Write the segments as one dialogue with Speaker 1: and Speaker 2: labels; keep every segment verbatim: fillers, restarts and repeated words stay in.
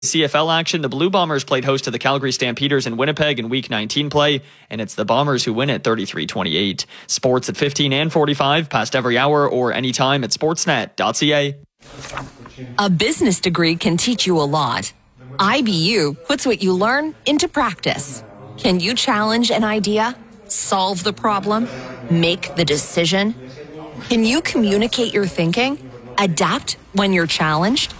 Speaker 1: C F L action, the Blue Bombers played host to the Calgary Stampeders in Winnipeg in Week nineteen play, and it's the Bombers who win it thirty-three twenty-eight. Sports at fifteen and forty-five, past every hour or anytime at sportsnet dot c a.
Speaker 2: A business degree can teach you a lot. I B U puts what you learn into practice. Can you challenge an idea, solve the problem, make the decision? Can you communicate your thinking, adapt when you're challenged?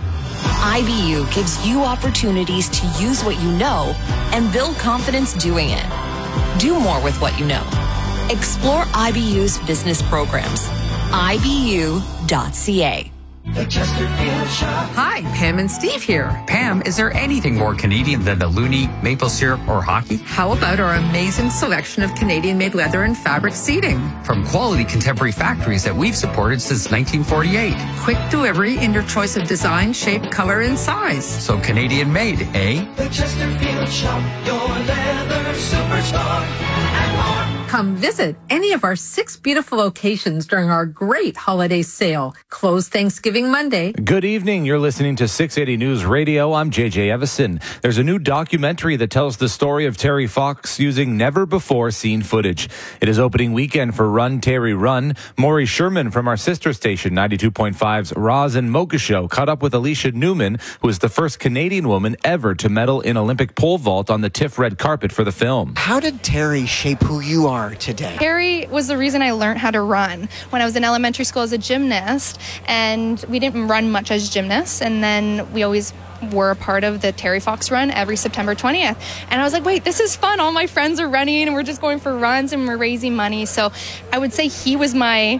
Speaker 2: I B U gives you opportunities to use what you know and build confidence doing it. Do more with what you know. Explore I B U's business programs. I B U dot c a.
Speaker 3: The Chesterfield Shop.
Speaker 4: Hi, Pam and Steve here. Pam, is there anything more Canadian than the loonie, maple syrup, or hockey?
Speaker 5: How about our amazing selection of Canadian-made leather and fabric seating?
Speaker 4: From quality contemporary factories that we've supported since nineteen forty-eight.
Speaker 5: Quick delivery in your choice of design, shape, color, and size.
Speaker 4: So Canadian-made, eh?
Speaker 3: The Chesterfield Shop, your leather superstar, and more.
Speaker 5: Come visit any of our six beautiful locations during our great holiday sale. Closed Thanksgiving Monday.
Speaker 6: Good evening. You're listening to six eighty News Radio. I'm J J Evison. There's a new documentary that tells the story of Terry Fox using never-before-seen footage. It is opening weekend for Run, Terry, Run. Maury Sherman from our sister station, ninety-two point five's Roz and Mocha Show, caught up with Alicia Newman, who is the first Canadian woman ever to medal in Olympic pole vault on the TIFF red carpet for the film.
Speaker 7: How did Terry shape who you are today?
Speaker 8: Terry was the reason I learned how to run when I was in elementary school as a gymnast, and we didn't run much as gymnasts, and then we always were a part of the Terry Fox run every September twentieth, and I was like, wait, this is fun. All my friends are running and we're just going for runs and we're raising money. So I would say he was my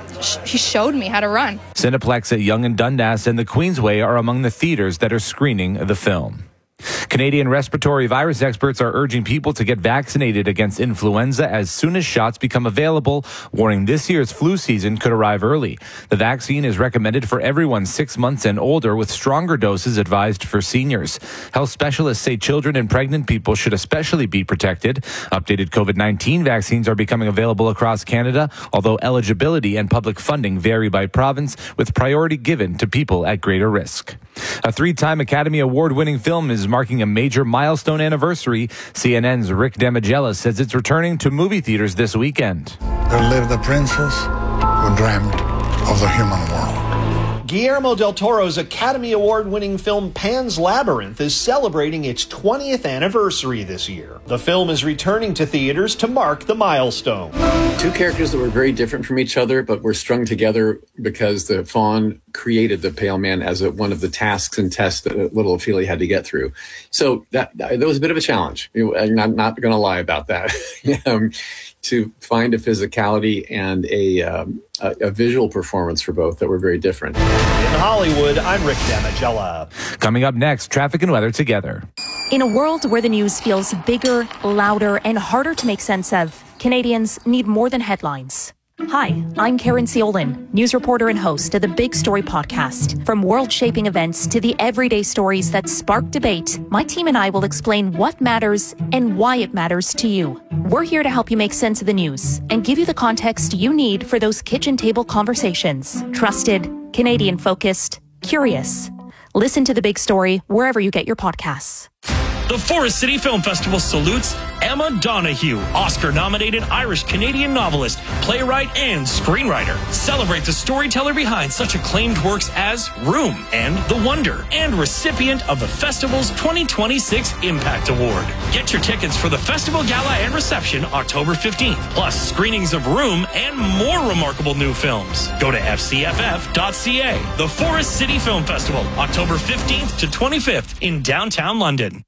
Speaker 8: he showed me how to run.
Speaker 6: Cineplex at Yonge and Dundas and the Queensway are among the theaters that are screening the film. Canadian respiratory virus experts are urging people to get vaccinated against influenza as soon as shots become available, warning this year's flu season could arrive early. The vaccine is recommended for everyone six months and older, with stronger doses advised for seniors. Health specialists say children and pregnant people should especially be protected. Updated COVID nineteen vaccines are becoming available across Canada, although eligibility and public funding vary by province, with priority given to people at greater risk. A three-time Academy Award-winning film is marking a major milestone anniversary. C N N's Rick Demigella says it's returning to movie theaters this weekend.
Speaker 9: There lived the princess who dreamt of the human world.
Speaker 10: Guillermo del Toro's Academy Award-winning film Pan's Labyrinth is celebrating its twentieth anniversary this year. The film is returning to theaters to mark the milestone.
Speaker 11: Two characters that were very different from each other, but were strung together because the faun created the Pale Man as a, one of the tasks and tests that little Ophelia had to get through. So that, that was a bit of a challenge. I'm not, not going to lie about that. um, to find a physicality and a, um, a, a visual performance for both that were very different.
Speaker 10: In Hollywood, I'm Rick Demigella.
Speaker 6: Coming up next, traffic and weather together.
Speaker 12: In a world where the news feels bigger, louder, and harder to make sense of, Canadians need more than headlines. Hi, I'm Karen Ciolin, news reporter and host of the Big Story podcast. From world-shaping events to the everyday stories that spark debate, my team and I will explain what matters and why it matters to you. We're here to help you make sense of the news and give you the context you need for those kitchen table conversations. Trusted, Canadian-focused, curious. Listen to The Big Story wherever you get your podcasts.
Speaker 13: The Forest City Film Festival salutes Emma Donoghue, Oscar-nominated Irish-Canadian novelist, playwright, and screenwriter. Celebrate the storyteller behind such acclaimed works as Room and The Wonder, and recipient of the festival's twenty twenty-six Impact Award. Get your tickets for the festival gala and reception October fifteenth, plus screenings of Room and more remarkable new films. Go to f c f f dot c a. The Forest City Film Festival, October fifteenth to twenty-fifth in downtown London.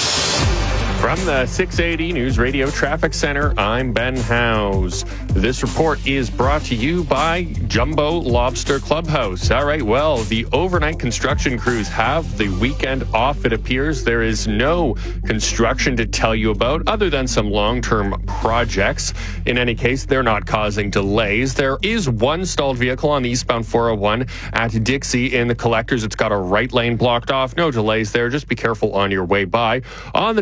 Speaker 14: From the six eighty News Radio Traffic Center, I'm Ben Howes. This report is brought to you by Jumbo Lobster Clubhouse. All right, well, the overnight construction crews have the weekend off, it appears. There is no construction to tell you about other than some long-term projects. In any case, they're not causing delays. There is one stalled vehicle on the eastbound four oh one at Dixie in the collectors. It's got a right lane blocked off. No delays there. Just be careful on your way by. On the northbound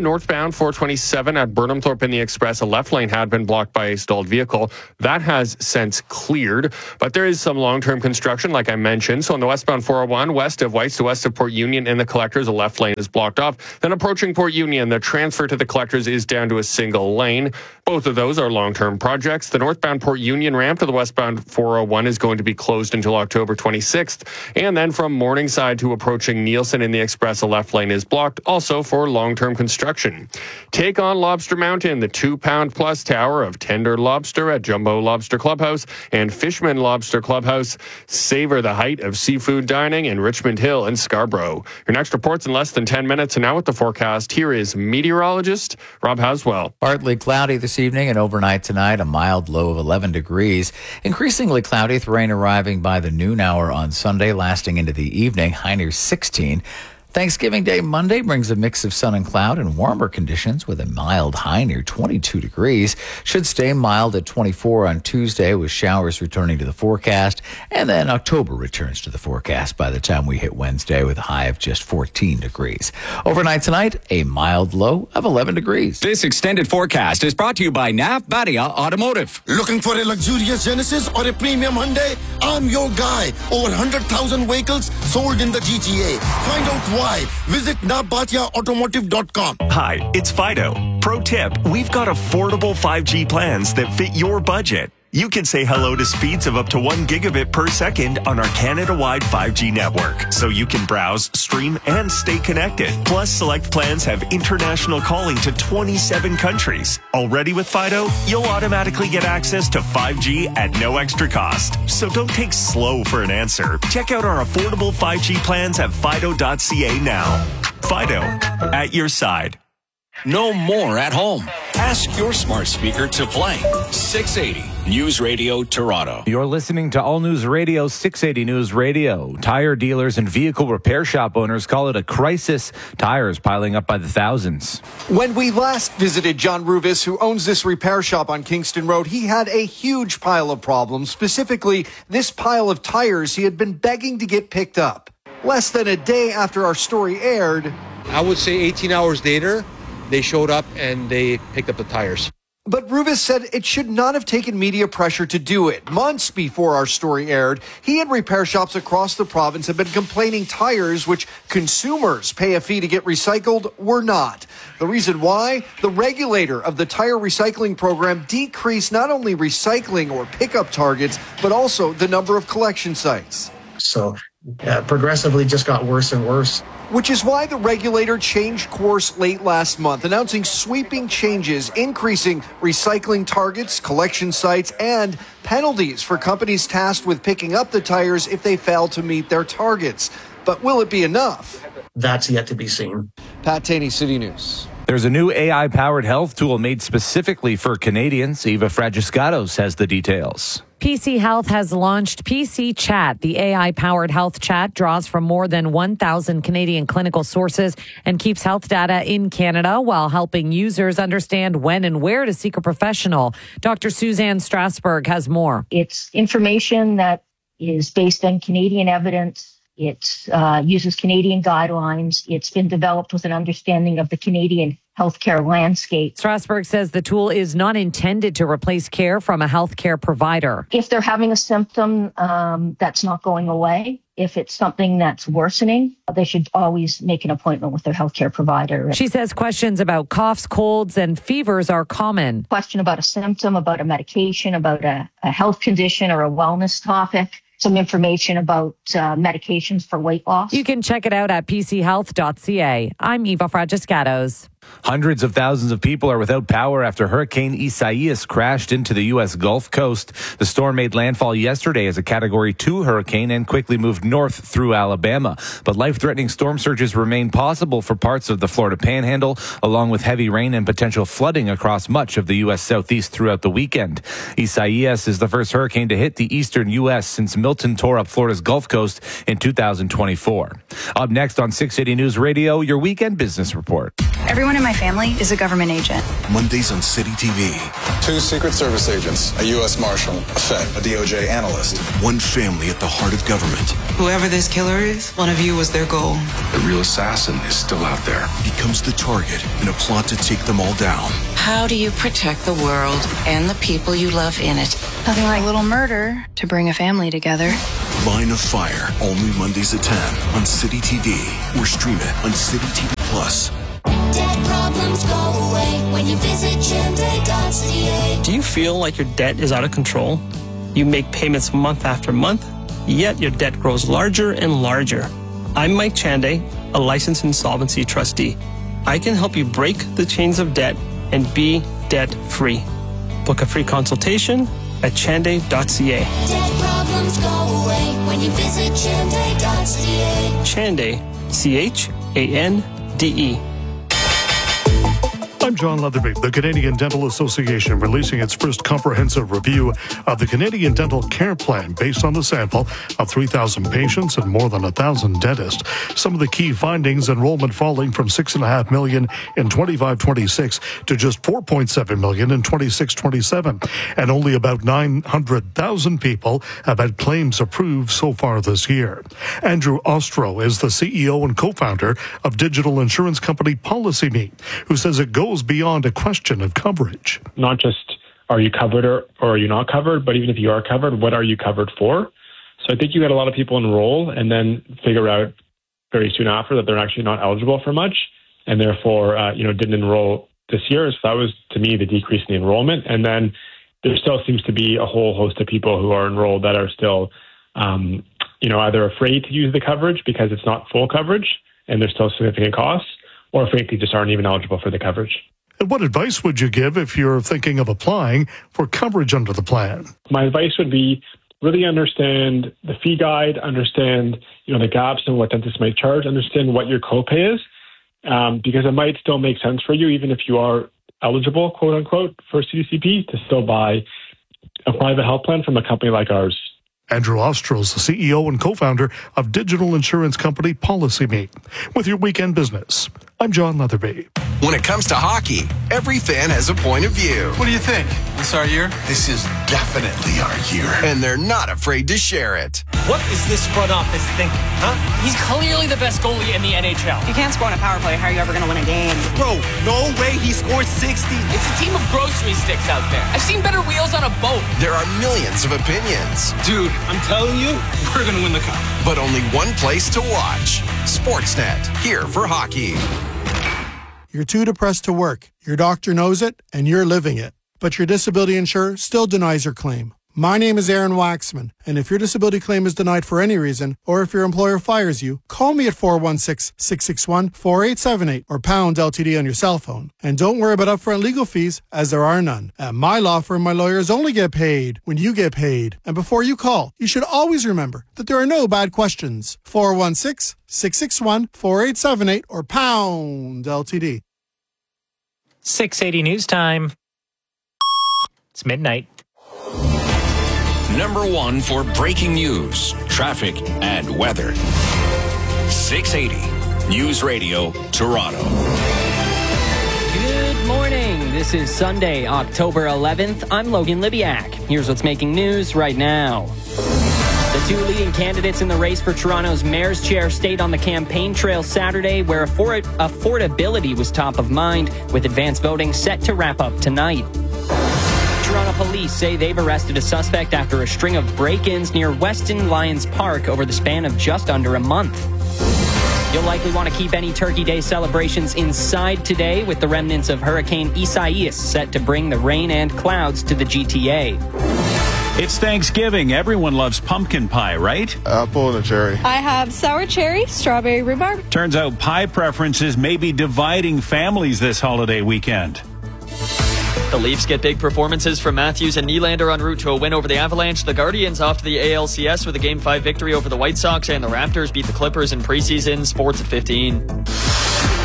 Speaker 14: westbound four twenty-seven at Burnhamthorpe in the Express, a left lane had been blocked by a stalled vehicle. That has since cleared, but there is some long-term construction, like I mentioned. So on the westbound four oh one, west of Whites to west of Port Union in the Collectors, a left lane is blocked off. Then approaching Port Union, the transfer to the Collectors is down to a single lane. Both of those are long-term projects. The northbound Port Union ramp to the westbound four oh one is going to be closed until October twenty-sixth. And then from Morningside to approaching Nielsen in the Express, a left lane is blocked, also for long-term construction. Take on Lobster Mountain, the two-pound plus tower of tender lobster at Jumbo Lobster Clubhouse and Fishman Lobster Clubhouse. Savor the height of seafood dining in Richmond Hill and Scarborough. Your next report's in less than ten minutes, and now with the forecast, here is meteorologist Rob Haswell.
Speaker 15: Partly cloudy this evening and overnight tonight, a mild low of eleven degrees. Increasingly cloudy with rain arriving by the noon hour on Sunday, lasting into the evening, high near sixteen. Thanksgiving Day Monday brings a mix of sun and cloud and warmer conditions with a mild high near twenty-two degrees. Should stay mild at twenty-four on Tuesday with showers returning to the forecast. And then October returns to the forecast by the time we hit Wednesday with a high of just fourteen degrees. Overnight tonight, a mild low of eleven degrees.
Speaker 16: This extended forecast is brought to you by Navbadia Automotive.
Speaker 17: Looking for a luxurious Genesis or a premium Hyundai? I'm your guy. Over one hundred thousand vehicles sold in the G T A. Find out why. Visit navbadia automotive dot com.
Speaker 18: Hi, it's Fido. Pro tip, we've got affordable five G plans that fit your budget. You can say hello to speeds of up to one gigabit per second on our Canada-wide five G network, so you can browse, stream, and stay connected. Plus, select plans have international calling to twenty-seven countries. Already with Fido, you'll automatically get access to five G at no extra cost. So don't take slow for an answer. Check out our affordable five G plans at fido dot c a now. Fido, at your side.
Speaker 16: No more at home. Ask your smart speaker to play six eighty News Radio Toronto.
Speaker 6: You're listening to All News Radio, six eighty News Radio. Tire dealers and vehicle repair shop owners call it a crisis. Tires piling up by the thousands.
Speaker 19: When we last visited John Ruvis, who owns this repair shop on Kingston Road, he had a huge pile of problems, specifically this pile of tires he had been begging to get picked up. Less than a day after our story aired,
Speaker 20: I would say eighteen hours later, they showed up and they picked up the tires.
Speaker 19: But Ruvis said it should not have taken media pressure to do it. Months before our story aired, he and repair shops across the province have been complaining tires, which consumers pay a fee to get recycled, were not. The reason why? The regulator of the tire recycling program decreased not only recycling or pickup targets, but also the number of collection sites.
Speaker 21: So uh, progressively just got worse and worse.
Speaker 19: Which is why the regulator changed course late last month, announcing sweeping changes, increasing recycling targets, collection sites, and penalties for companies tasked with picking up the tires if they fail to meet their targets. But will it be enough?
Speaker 21: That's yet to be seen.
Speaker 19: Pat Taney, City News.
Speaker 6: There's a new A I-powered health tool made specifically for Canadians. Eva Fragiscatos has the details.
Speaker 22: P C Health has launched P C Chat. The A I-powered health chat draws from more than one thousand Canadian clinical sources and keeps health data in Canada while helping users understand when and where to seek a professional. Doctor Suzanne Strasberg has more.
Speaker 23: It's information that is based on Canadian evidence. It uh, uses Canadian guidelines. It's been developed with an understanding of the Canadian healthcare landscape.
Speaker 22: Strasberg says the tool is not intended to replace care from a healthcare provider.
Speaker 23: If they're having a symptom um, that's not going away, if it's something that's worsening, they should always make an appointment with their healthcare provider.
Speaker 22: She says questions about coughs, colds, and fevers are common.
Speaker 23: Question about a symptom, about a medication, about a, a health condition or a wellness topic. Some information about uh, medications for weight loss.
Speaker 22: You can check it out at p c health dot c a. I'm Eva Fragiscatos.
Speaker 6: Hundreds of thousands of people are without power after Hurricane Isaias crashed into the U S Gulf Coast. The storm made landfall yesterday as a Category two hurricane and quickly moved north through Alabama. But life-threatening storm surges remain possible for parts of the Florida Panhandle, along with heavy rain and potential flooding across much of the U S Southeast throughout the weekend. Isaias is the first hurricane to hit the eastern U S since Milton tore up Florida's Gulf Coast in two thousand twenty-four. Up next on six eighty News Radio, your weekend business report.
Speaker 24: Everyone
Speaker 1: Everyone in my family is a government agent.
Speaker 2: Mondays on City T V.
Speaker 4: Two Secret Service agents, a U S Marshal, a Fed, a D O J analyst.
Speaker 2: One family at the heart of government.
Speaker 24: Whoever this killer is, one of you was their goal.
Speaker 2: The real assassin is still out there. Becomes the target in a plot to take them all down.
Speaker 25: How do you protect the world and the people you love in it?
Speaker 1: Nothing like a little murder to bring a family together.
Speaker 2: Line of Fire, all new Mondays at ten on City T V or stream it on City T V Plus.
Speaker 3: Debt problems go away when you visit Chande dot c a.
Speaker 26: Do you feel like your debt is out of control? You make payments month after month, yet your debt grows larger and larger. I'm Mike Chande, a licensed insolvency trustee. I can help you break the chains of debt and be debt-free. Book a free consultation at Chande dot c a.
Speaker 3: Debt problems go away when you visit Chande dot c a.
Speaker 26: Chande, C H A N D E.
Speaker 27: I'm John Leatherby. The Canadian Dental Association releasing its first comprehensive review of the Canadian Dental Care Plan based on the sample of three thousand patients and more than one thousand dentists. Some of the key findings: enrollment falling from six point five million in twenty-five twenty-six to just four point seven million in twenty-six twenty-seven. And only about nine hundred thousand people have had claims approved so far this year. Andrew Ostro is the C E O and co-founder of digital insurance company PolicyMe, who says it goes beyond a question of coverage.
Speaker 28: Not just are you covered or, or are you not covered, but even if you are covered, what are you covered for? So I think you had a lot of people enroll and then figure out very soon after that they're actually not eligible for much, and therefore uh, you know didn't enroll this year. So that was, to me, the decrease in the enrollment. And then there still seems to be a whole host of people who are enrolled that are still um, you know either afraid to use the coverage because it's not full coverage and there's still significant costs, or frankly just aren't even eligible for the coverage.
Speaker 27: And what advice would you give if you're thinking of applying for coverage under the plan?
Speaker 28: My advice would be really understand the fee guide, understand you know the gaps and what dentists might charge, understand what your copay is, um, because it might still make sense for you, even if you are eligible, quote unquote, for C D C P, to still buy a private health plan from a company like ours.
Speaker 27: Andrew Ostro is the C E O and co-founder of digital insurance company PolicyMe. With your weekend business, I'm John Leatherby.
Speaker 29: When it comes to hockey, every fan has a point of view.
Speaker 30: What do you think? This our year?
Speaker 29: This is definitely our year. And they're not afraid to share it.
Speaker 31: What is this front office thinking, huh? He's clearly the best goalie in the N H L.
Speaker 32: If you can't score on a power play, how are you ever going to win a game?
Speaker 31: Bro, no way he scored sixty. It's a team of grocery sticks out there. I've seen better wheels on a boat.
Speaker 29: There are millions of opinions.
Speaker 31: Dude, I'm telling you, we're going to win the cup.
Speaker 29: But only one place to watch. Sportsnet, here for hockey.
Speaker 33: You're too depressed to work. Your doctor knows it, and you're living it. But your disability insurer still denies your claim. My name is Aaron Waxman, and if your disability claim is denied for any reason, or if your employer fires you, call me at four one six, six six one, four eight seven eight or pound L T D on your cell phone. And don't worry about upfront legal fees, as there are none. At my law firm, my lawyers only get paid when you get paid. And before you call, you should always remember that there are no bad questions. four one six, six six one, four eight seven eight or pound L T D.
Speaker 34: six eighty News Time. It's midnight.
Speaker 16: Number one for breaking news, traffic, and weather. six eighty News Radio, Toronto.
Speaker 35: Good morning. This is Sunday, October eleventh. I'm Logan Libiak. Here's what's making news right now. The two leading candidates in the race for Toronto's mayor's chair stayed on the campaign trail Saturday, where afford- affordability was top of mind, with advanced voting set to wrap up tonight. Toronto police say they've arrested a suspect after a string of break-ins near Weston Lions Park over the span of just under a month. You'll likely want to keep any Turkey Day celebrations inside today, with the remnants of Hurricane Isaias set to bring the rain and clouds to the G T A.
Speaker 36: It's Thanksgiving. Everyone loves pumpkin pie, right?
Speaker 37: Apple and a cherry.
Speaker 38: I have sour cherry, strawberry rhubarb.
Speaker 36: Turns out pie preferences may be dividing families this holiday weekend.
Speaker 39: The Leafs get big performances from Matthews and Nylander en route to a win over the Avalanche. The Guardians off to the A L C S with a Game five victory over the White Sox, and the Raptors beat the Clippers in preseason. Sports at fifteen.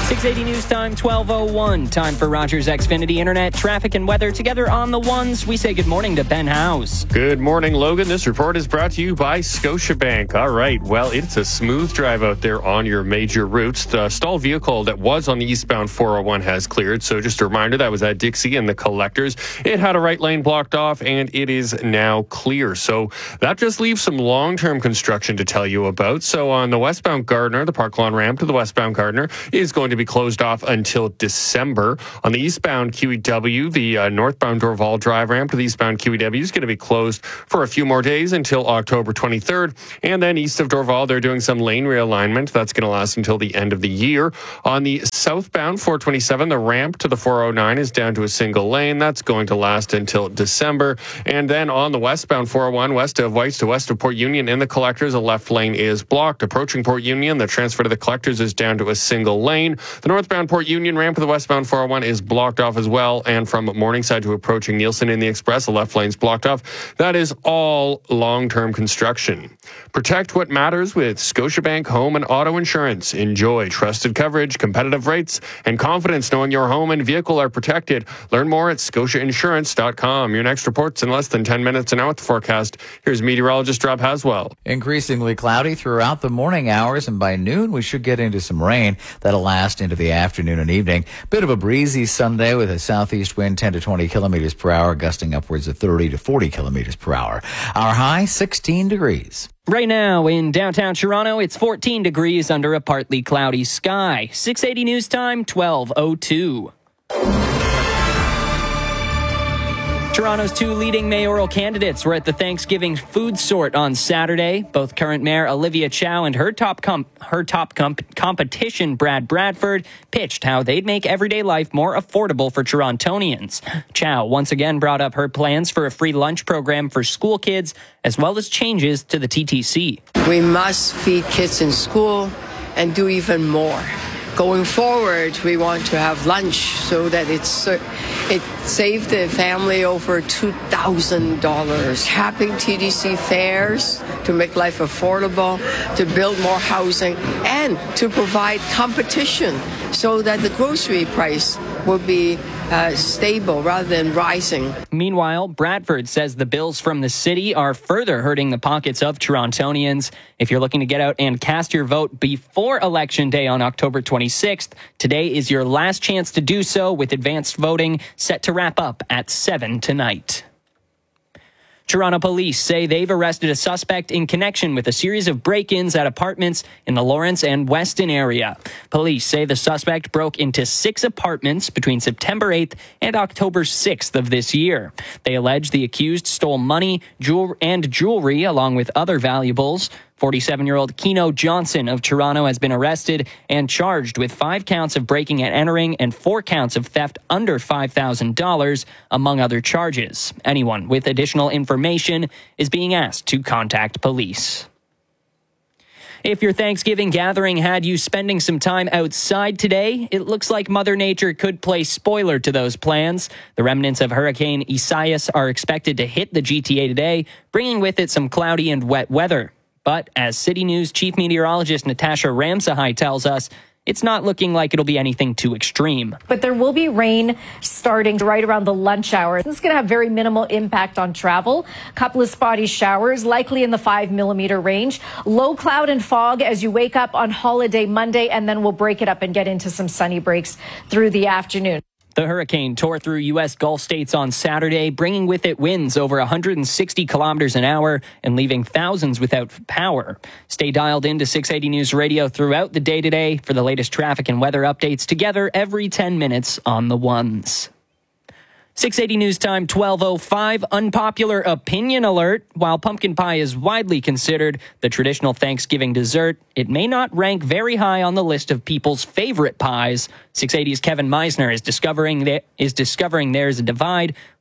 Speaker 35: six eighty News Time, twelve oh one. Time for Rogers Xfinity Internet, traffic and weather together on the ones. We say good morning to Ben House.
Speaker 5: Good morning, Logan. This report is brought to you by Scotiabank. All right, well, it's a smooth drive out there on your major routes. The stalled vehicle that was on the eastbound four oh one has cleared. So just a reminder, that was at Dixie and the Collectors. It had a right lane blocked off, and it is now clear. So that just leaves some long-term construction to tell you about. So on the westbound Gardiner, the Park Lawn ramp to the westbound Gardiner is going to be closed off until December. On the eastbound Q E W, the uh, northbound Dorval Drive ramp to the eastbound Q E W is going to be closed for a few more days until October twenty-third. And then east of Dorval, they're doing some lane realignment. That's going to last until the end of the year. On the southbound four twenty-seven, the ramp to the four oh nine is down to a single lane. That's going to last until December. And then on the westbound four oh one, west of Whites to west of Port Union in the Collectors, a left lane is blocked. Approaching Port Union, the transfer to the Collectors is down to a single lane. The northbound Port Union ramp to the westbound four oh one is blocked off as well. And from Morningside to approaching Nielsen in the Express, the left lane's blocked off. That is all long-term construction. Protect what matters with Scotiabank Home and Auto Insurance. Enjoy trusted coverage, competitive rates, and confidence knowing your home and vehicle are protected. Learn more at scotia insurance dot com. Your next report's in less than ten minutes. And now with the forecast, here's meteorologist Rob Haswell.
Speaker 7: Increasingly cloudy throughout the morning hours, and by noon we should get into some rain that'll last into the afternoon and evening. Bit of a breezy Sunday with a southeast wind ten to twenty kilometers per hour, gusting upwards of thirty to forty kilometers per hour. Our high, sixteen degrees.
Speaker 35: Right now in downtown Toronto, it's fourteen degrees under a partly cloudy sky. six eighty News Time, twelve oh two. Toronto's two leading mayoral candidates were at the Thanksgiving food sort on Saturday. Both current Mayor Olivia Chow and her top comp- her top comp- competition, Brad Bradford, pitched how they'd make everyday life more affordable for Torontonians. Chow once again brought up her plans for a free lunch program for school kids, as well as changes to the T T C.
Speaker 8: We must feed kids in school and do even more. Going forward, we want to have lunch so that it's it saved the family over two thousand dollars. Having T D C fairs to make life affordable, to build more housing, and to provide competition so that the grocery price will be uh, stable rather than rising.
Speaker 35: Meanwhile, Bradford says the bills from the city are further hurting the pockets of Torontonians. If you're looking to get out and cast your vote before Election Day on October twenty-sixth, today is your last chance to do so, with advanced voting set to wrap up at seven tonight. Toronto police say they've arrested a suspect in connection with a series of break-ins at apartments in the Lawrence and Weston area. Police say the suspect broke into six apartments between September eighth and October sixth of this year. They allege the accused stole money jewel- and jewelry along with other valuables. forty-seven-year-old Keno Johnson of Toronto has been arrested and charged with five counts of breaking and entering and four counts of theft under five thousand dollars, among other charges. Anyone with additional information is being asked to contact police. If your Thanksgiving gathering had you spending some time outside today, it looks like Mother Nature could play spoiler to those plans. The remnants of Hurricane Isaias are expected to hit the G T A today, bringing with it some cloudy and wet weather. But as City News Chief Meteorologist Natasha Ramsahai tells us, it's not looking like it'll be anything too extreme.
Speaker 9: But there will be rain starting right around the lunch hour. This is going to have very minimal impact on travel. A couple of spotty showers, likely in the five millimeter range. Low cloud and fog as you wake up on holiday Monday, and then we'll break it up and get into some sunny breaks through the afternoon.
Speaker 35: The hurricane tore through U S Gulf states on Saturday, bringing with it winds over one hundred sixty kilometers an hour and leaving thousands without power. Stay dialed into six eighty News Radio throughout the day today for the latest traffic and weather updates together every ten minutes on the ones. six eighty News Time, twelve oh five. Unpopular opinion alert. While pumpkin pie is widely considered the traditional Thanksgiving dessert, it may not rank very high on the list of people's favorite pies. six eighty's Kevin Meisner is discovering that is discovering there's a divide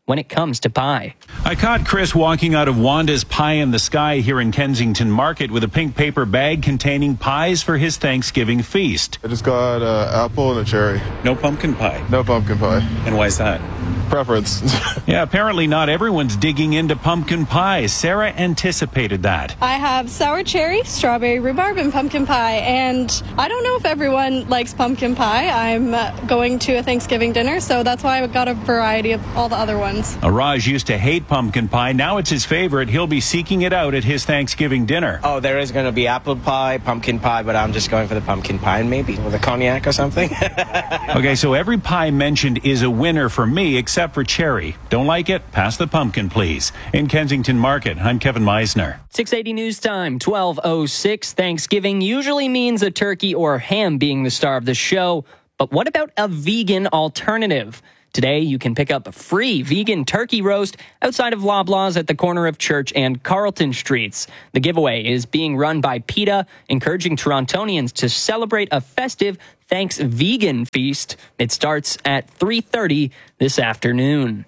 Speaker 35: when it comes to pie.
Speaker 36: I caught Chris walking out of Wanda's Pie in the Sky here in Kensington Market with a pink paper bag containing pies for his Thanksgiving feast.
Speaker 4: I just got an apple and a cherry.
Speaker 36: No pumpkin pie?
Speaker 4: No pumpkin pie.
Speaker 36: And why is that?
Speaker 4: Preference.
Speaker 36: Yeah, apparently not everyone's digging into pumpkin pie. Sarah anticipated that.
Speaker 38: I have sour cherry, strawberry rhubarb, and pumpkin pie. And I don't know if everyone likes pumpkin pie. I'm uh, going to a Thanksgiving dinner, so that's why I got a variety of all the other ones.
Speaker 36: Araj used to hate pumpkin pie. Now it's his favorite. He'll be seeking it out at his Thanksgiving dinner.
Speaker 6: Oh, there is going to be apple pie, pumpkin pie, but I'm just going for the pumpkin pie and maybe with a cognac or something.
Speaker 36: Okay, so every pie mentioned is a winner for me, except for cherry. Don't like it? Pass the pumpkin, please. In Kensington Market, I'm Kevin Meisner.
Speaker 35: six eighty News Time, twelve oh six. Thanksgiving usually means a turkey or ham being the star of the show. But what about a vegan alternative? Today, you can pick up a free vegan turkey roast outside of Loblaws at the corner of Church and Carlton Streets. The giveaway is being run by PETA, encouraging Torontonians to celebrate a festive Thanks Vegan feast. It starts at three thirty this afternoon.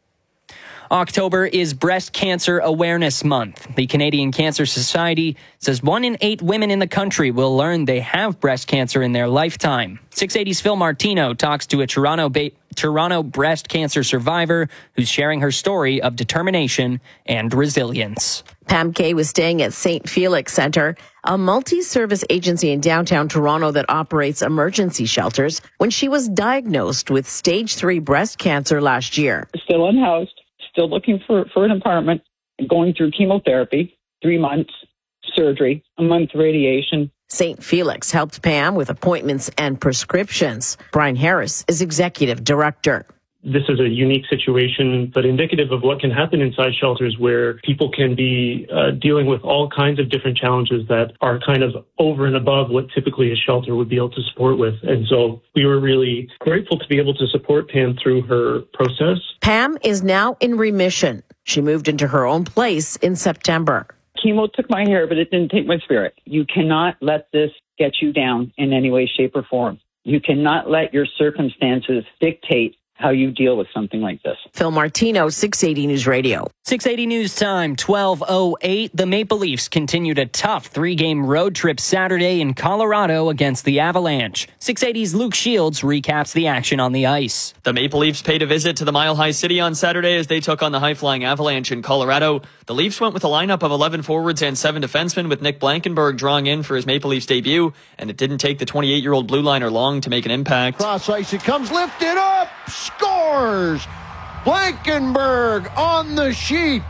Speaker 35: October is Breast Cancer Awareness Month. The Canadian Cancer Society says one in eight women in the country will learn they have breast cancer in their lifetime. six eighty's Phil Martino talks to a Toronto ba- Toronto breast cancer survivor who's sharing her story of determination and resilience.
Speaker 10: Pam Kay was staying at Saint Felix Centre, a multi-service agency in downtown Toronto that operates emergency shelters, when she was diagnosed with stage three breast cancer last year.
Speaker 11: Still unhoused, still looking for, for an apartment, going through chemotherapy, three months, surgery, a month radiation.
Speaker 10: Saint Felix helped Pam with appointments and prescriptions. Brian Harris is executive director.
Speaker 28: This is a unique situation, but indicative of what can happen inside shelters where people can be uh, dealing with all kinds of different challenges that are kind of over and above what typically a shelter would be able to support with. And so we were really grateful to be able to support Pam through her process.
Speaker 10: Pam is now in remission. She moved into her own place in September.
Speaker 11: Chemo took my hair, but it didn't take my spirit. You cannot let this get you down in any way, shape, or form. You cannot let your circumstances dictate how you deal with something like this.
Speaker 10: Phil Martino, six eighty News Radio.
Speaker 35: six eighty News Time, twelve oh eight. The Maple Leafs continued a tough three-game road trip Saturday in Colorado against the Avalanche. six eighty's Luke Shields recaps the action on the ice.
Speaker 39: The Maple Leafs paid a visit to the Mile High City on Saturday as they took on the high-flying Avalanche in Colorado. The Leafs went with a lineup of eleven forwards and seven defensemen, with Nick Blankenburg drawing in for his Maple Leafs debut, and it didn't take the twenty-eight-year-old blue liner long to make an impact.
Speaker 12: Cross ice, it comes lifted up, scores! Blankenburg on the sheet.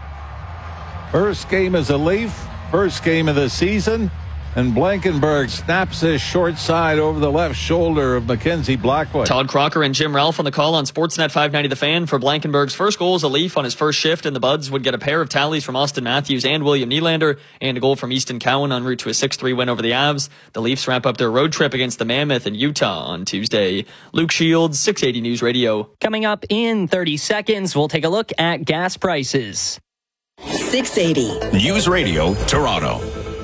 Speaker 12: First game as a Leaf, first game of the season, and Blankenburg snaps his short side over the left shoulder of Mackenzie Blackwood.
Speaker 39: Todd Crocker and Jim Ralph on the call on Sportsnet five ninety The Fan for Blankenburg's first goal as a Leaf on his first shift, and the Buds would get a pair of tallies from Austin Matthews and William Nylander, and a goal from Easton Cowan en route to a six three win over the Avs. The Leafs wrap up their road trip against the Mammoth in Utah on Tuesday. Luke Shields, six eighty News Radio.
Speaker 35: Coming up in thirty seconds, we'll take a look at gas prices.
Speaker 13: six eighty
Speaker 16: News Radio, Toronto.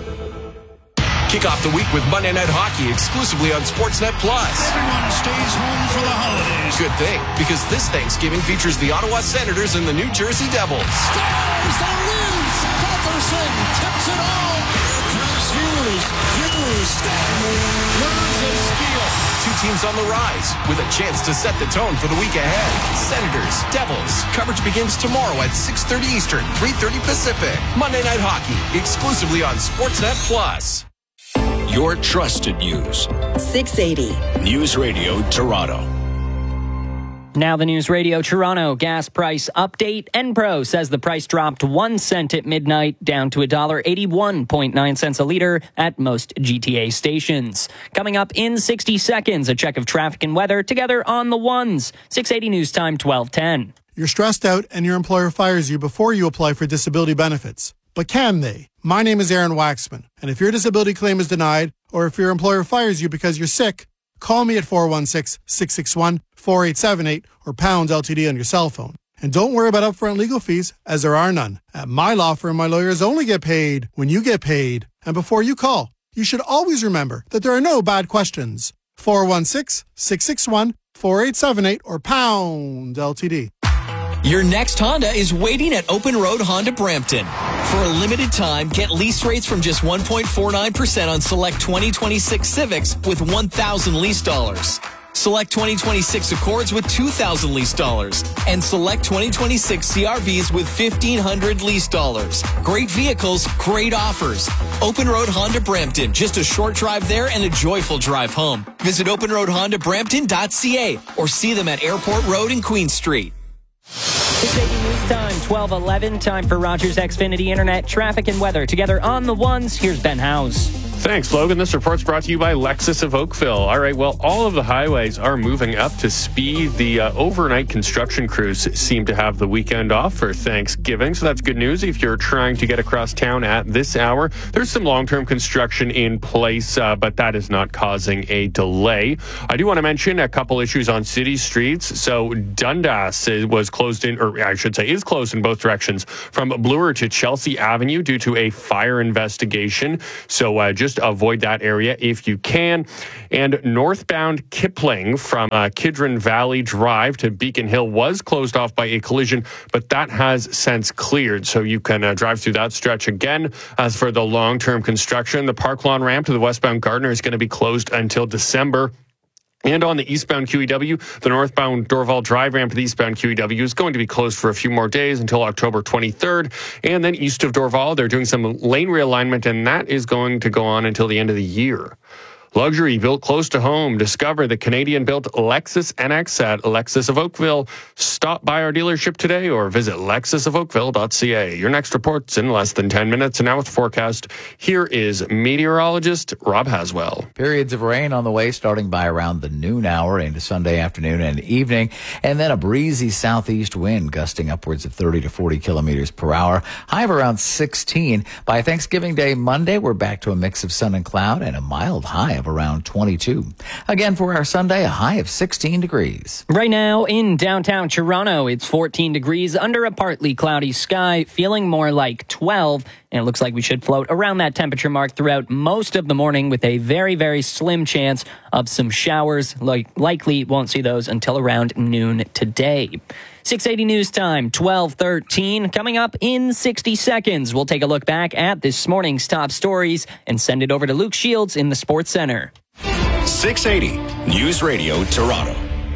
Speaker 16: Kick off the week with Monday Night Hockey exclusively on Sportsnet Plus.
Speaker 14: Everyone stays home for the holidays.
Speaker 16: Good thing, because this Thanksgiving features the Ottawa Senators and the New Jersey Devils.
Speaker 14: Stars, they lose. Patterson tips it all. Here comes Hughes. Hughes. Words of steel.
Speaker 16: Two teams on the rise with a chance to set the tone for the week ahead. Senators, Devils. Coverage begins tomorrow at six thirty Eastern, three thirty Pacific. Monday Night Hockey exclusively on Sportsnet Plus. Your trusted news.
Speaker 13: six eighty
Speaker 16: News Radio Toronto.
Speaker 35: Now the News Radio Toronto gas price update. Enpro says the price dropped one cent at midnight, down to one dollar eighty-one point nine cents a litre at most G T A stations. Coming up in sixty seconds, a check of traffic and weather together on the ones. six eighty News Time, twelve ten.
Speaker 33: You're stressed out and your employer fires you before you apply for disability benefits. But can they? My name is Aaron Waxman, and if your disability claim is denied, or if your employer fires you because you're sick, call me at four one six, six six one, four eight seven eight or pound L T D on your cell phone. And don't worry about upfront legal fees, as there are none. At my law firm, my lawyers only get paid when you get paid. And before you call, you should always remember that there are no bad questions. four one six, six six one, four eight seven eight or pound L T D.
Speaker 1: Your next Honda is waiting at Open Road Honda Brampton. For a limited time, get lease rates from just one point four nine percent on select twenty twenty-six Civics with one thousand lease dollars. Select twenty twenty-six Accords with two thousand lease dollars. And select twenty twenty-six C R Vs with fifteen hundred lease dollars. Great vehicles, great offers. Open Road Honda Brampton. Just a short drive there and a joyful drive home. Visit open road honda brampton dot c a or see them at Airport Road and Queen Street.
Speaker 35: six eighty News Time, twelve eleven. Time for Rogers Xfinity Internet traffic and weather. Together on the ones, here's Ben Howes.
Speaker 5: Thanks, Logan. This report's brought to you by Lexus of Oakville. All right, well, all of the highways are moving up to speed. The uh, overnight construction crews seem to have the weekend off for Thanksgiving, so that's good news if you're trying to get across town at this hour. There's some long-term construction in place, uh, but that is not causing a delay. I do want to mention a couple issues on city streets. So Dundas was closed in, or I should say is closed in both directions from Bloor to Chelsea Avenue due to a fire investigation. So uh, just avoid that area if you can. And northbound Kipling from uh, Kidron Valley Drive to Beacon Hill was closed off by a collision, but that has since cleared, so you can uh, drive through that stretch again. As for the long-term construction, the Park Lawn ramp to the westbound Gardner is going to be closed until December. And on the eastbound Q E W, the northbound Dorval Drive ramp to the eastbound Q E W is going to be closed for a few more days until October twenty-third. And then east of Dorval, they're doing some lane realignment, and that is going to go on until the end of the year. Luxury built close to home. Discover the Canadian-built Lexus N X at Lexus of Oakville. Stop by our dealership today or visit lexus of oakville dot c a. Your next report's in less than ten minutes. And now with the forecast, here is meteorologist Rob Haswell.
Speaker 7: Periods of rain on the way starting by around the noon hour into Sunday afternoon and evening. And then a breezy southeast wind gusting upwards of thirty to forty kilometers per hour. High of around sixteen. By Thanksgiving Day Monday, we're back to a mix of sun and cloud and a mild high of around twenty-two. Again, for our Sunday, a high of sixteen degrees.
Speaker 35: Right now in downtown Toronto, it's fourteen degrees under a partly cloudy sky, feeling more like twelve. And it looks like we should float around that temperature mark throughout most of the morning with a very, very slim chance of some showers. Like, likely won't see those until around noon today. six eighty News Time, twelve thirteen. Coming up in sixty seconds, we'll take a look back at this morning's top stories and send it over to Luke Shields in the Sports Center.
Speaker 16: six eighty News Radio Toronto.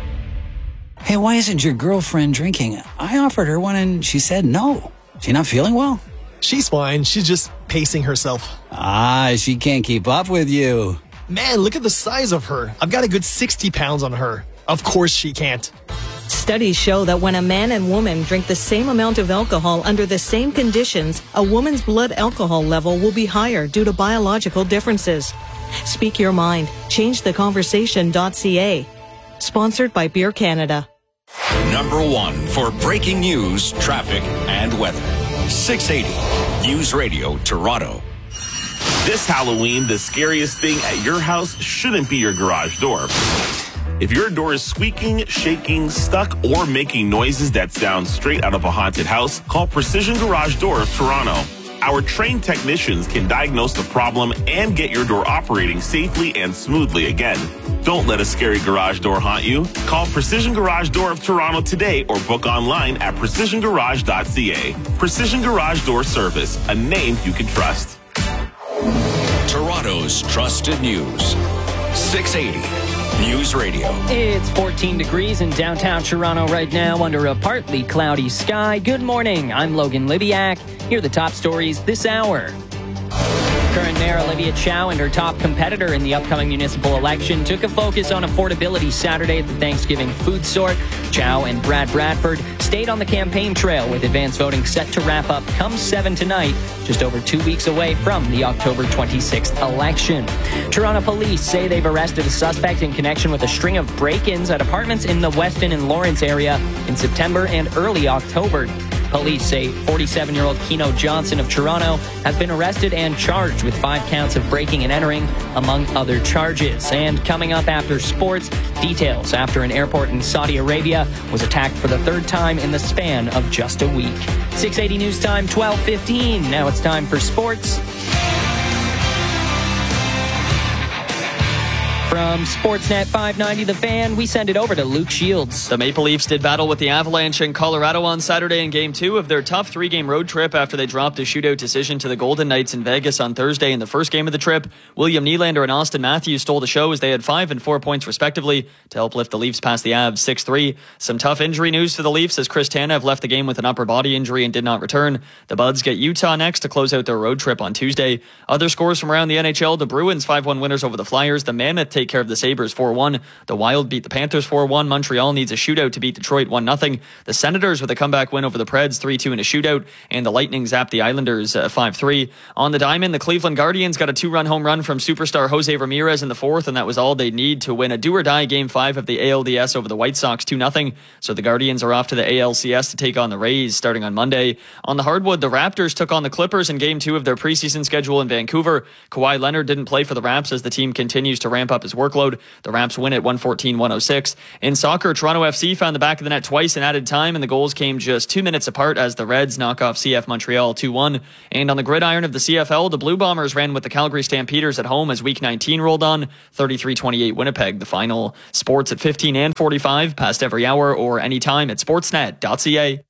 Speaker 2: Hey, why isn't your girlfriend drinking? I offered her one and she said no. She not feeling well?
Speaker 3: She's fine. She's just pacing herself.
Speaker 2: Ah, she can't keep up with you.
Speaker 3: Man, look at the size of her. I've got a good sixty pounds on her. Of course she can't.
Speaker 15: Studies show that when a man and woman drink the same amount of alcohol under the same conditions, a woman's blood alcohol level will be higher due to biological differences. Speak your mind. change the conversation dot c a. Sponsored by Beer Canada.
Speaker 16: Number one for breaking news, traffic, and weather. six eighty News Radio Toronto.
Speaker 17: This Halloween, the scariest thing at your house shouldn't be your garage door. If your door is squeaking, shaking, stuck, or making noises that sound straight out of a haunted house, call Precision Garage Door of Toronto. Our trained technicians can diagnose the problem and get your door operating safely and smoothly again. Don't let a scary garage door haunt you. Call Precision Garage Door of Toronto today or book online at precision garage dot c a. Precision Garage Door Service, a name you can trust.
Speaker 16: Toronto's trusted news. six eighty News Radio.
Speaker 35: It's fourteen degrees in downtown Toronto right now under a partly cloudy sky. Good morning. I'm Logan Libiak. Here are the top stories this hour. Current Mayor Olivia Chow and her top competitor in the upcoming municipal election took a focus on affordability Saturday at the Thanksgiving food sort. Chow and Brad Bradford stayed on the campaign trail with advance voting set to wrap up come seven tonight, just over two weeks away from the October twenty-sixth election. Toronto police say they've arrested a suspect in connection with a string of break-ins at apartments in the Weston and Lawrence area in September and early October. Police say forty-seven-year-old Keno Johnson of Toronto has been arrested and charged with five counts of breaking and entering, among other charges. And coming up after sports, details after an airport in Saudi Arabia was attacked for the third time in the span of just a week. six eighty News Time, twelve fifteen. Now it's time for sports. From Sportsnet five ninety The Fan, we send it over to Luke Shields.
Speaker 39: The Maple Leafs did battle with the Avalanche in Colorado on Saturday in Game two of their tough three-game road trip after they dropped a shootout decision to the Golden Knights in Vegas on Thursday in the first game of the trip. William Nylander and Austin Matthews stole the show as they had five and four points respectively to help lift the Leafs past the Avs six three. Some tough injury news for the Leafs as Chris Tanev left the game with an upper body injury and did not return. The Buds get Utah next to close out their road trip on Tuesday. Other scores from around the N H L, the Bruins five one winners over the Flyers. The Mammoth take care of the Sabres four one. The Wild beat the Panthers four one. Montreal needs a shootout to beat Detroit one nothing. The Senators with a comeback win over the Preds three two in a shootout. And the Lightning zapped the Islanders uh, five three. On the diamond, the Cleveland Guardians got a two-run home run from superstar Jose Ramirez in the fourth, and that was all they need to win a do-or-die Game five of the A L D S over the White Sox two nothing. So the Guardians are off to the A L C S to take on the Rays starting on Monday. On the hardwood, the Raptors took on the Clippers in Game two of their preseason schedule in Vancouver. Kawhi Leonard didn't play for the Raps as the team continues to ramp up his workload. The Raps win at one fourteen one oh six. In soccer, Toronto F C found the back of the net twice in added time, and the goals came just two minutes apart as the Reds knock off C F Montreal two one. And on the gridiron of the C F L, the Blue Bombers ran with the Calgary Stampeders at home as Week nineteen rolled on. thirty-three twenty-eight Winnipeg. The final. Sports at fifteen and forty-five, past every hour or anytime at sportsnet dot c a.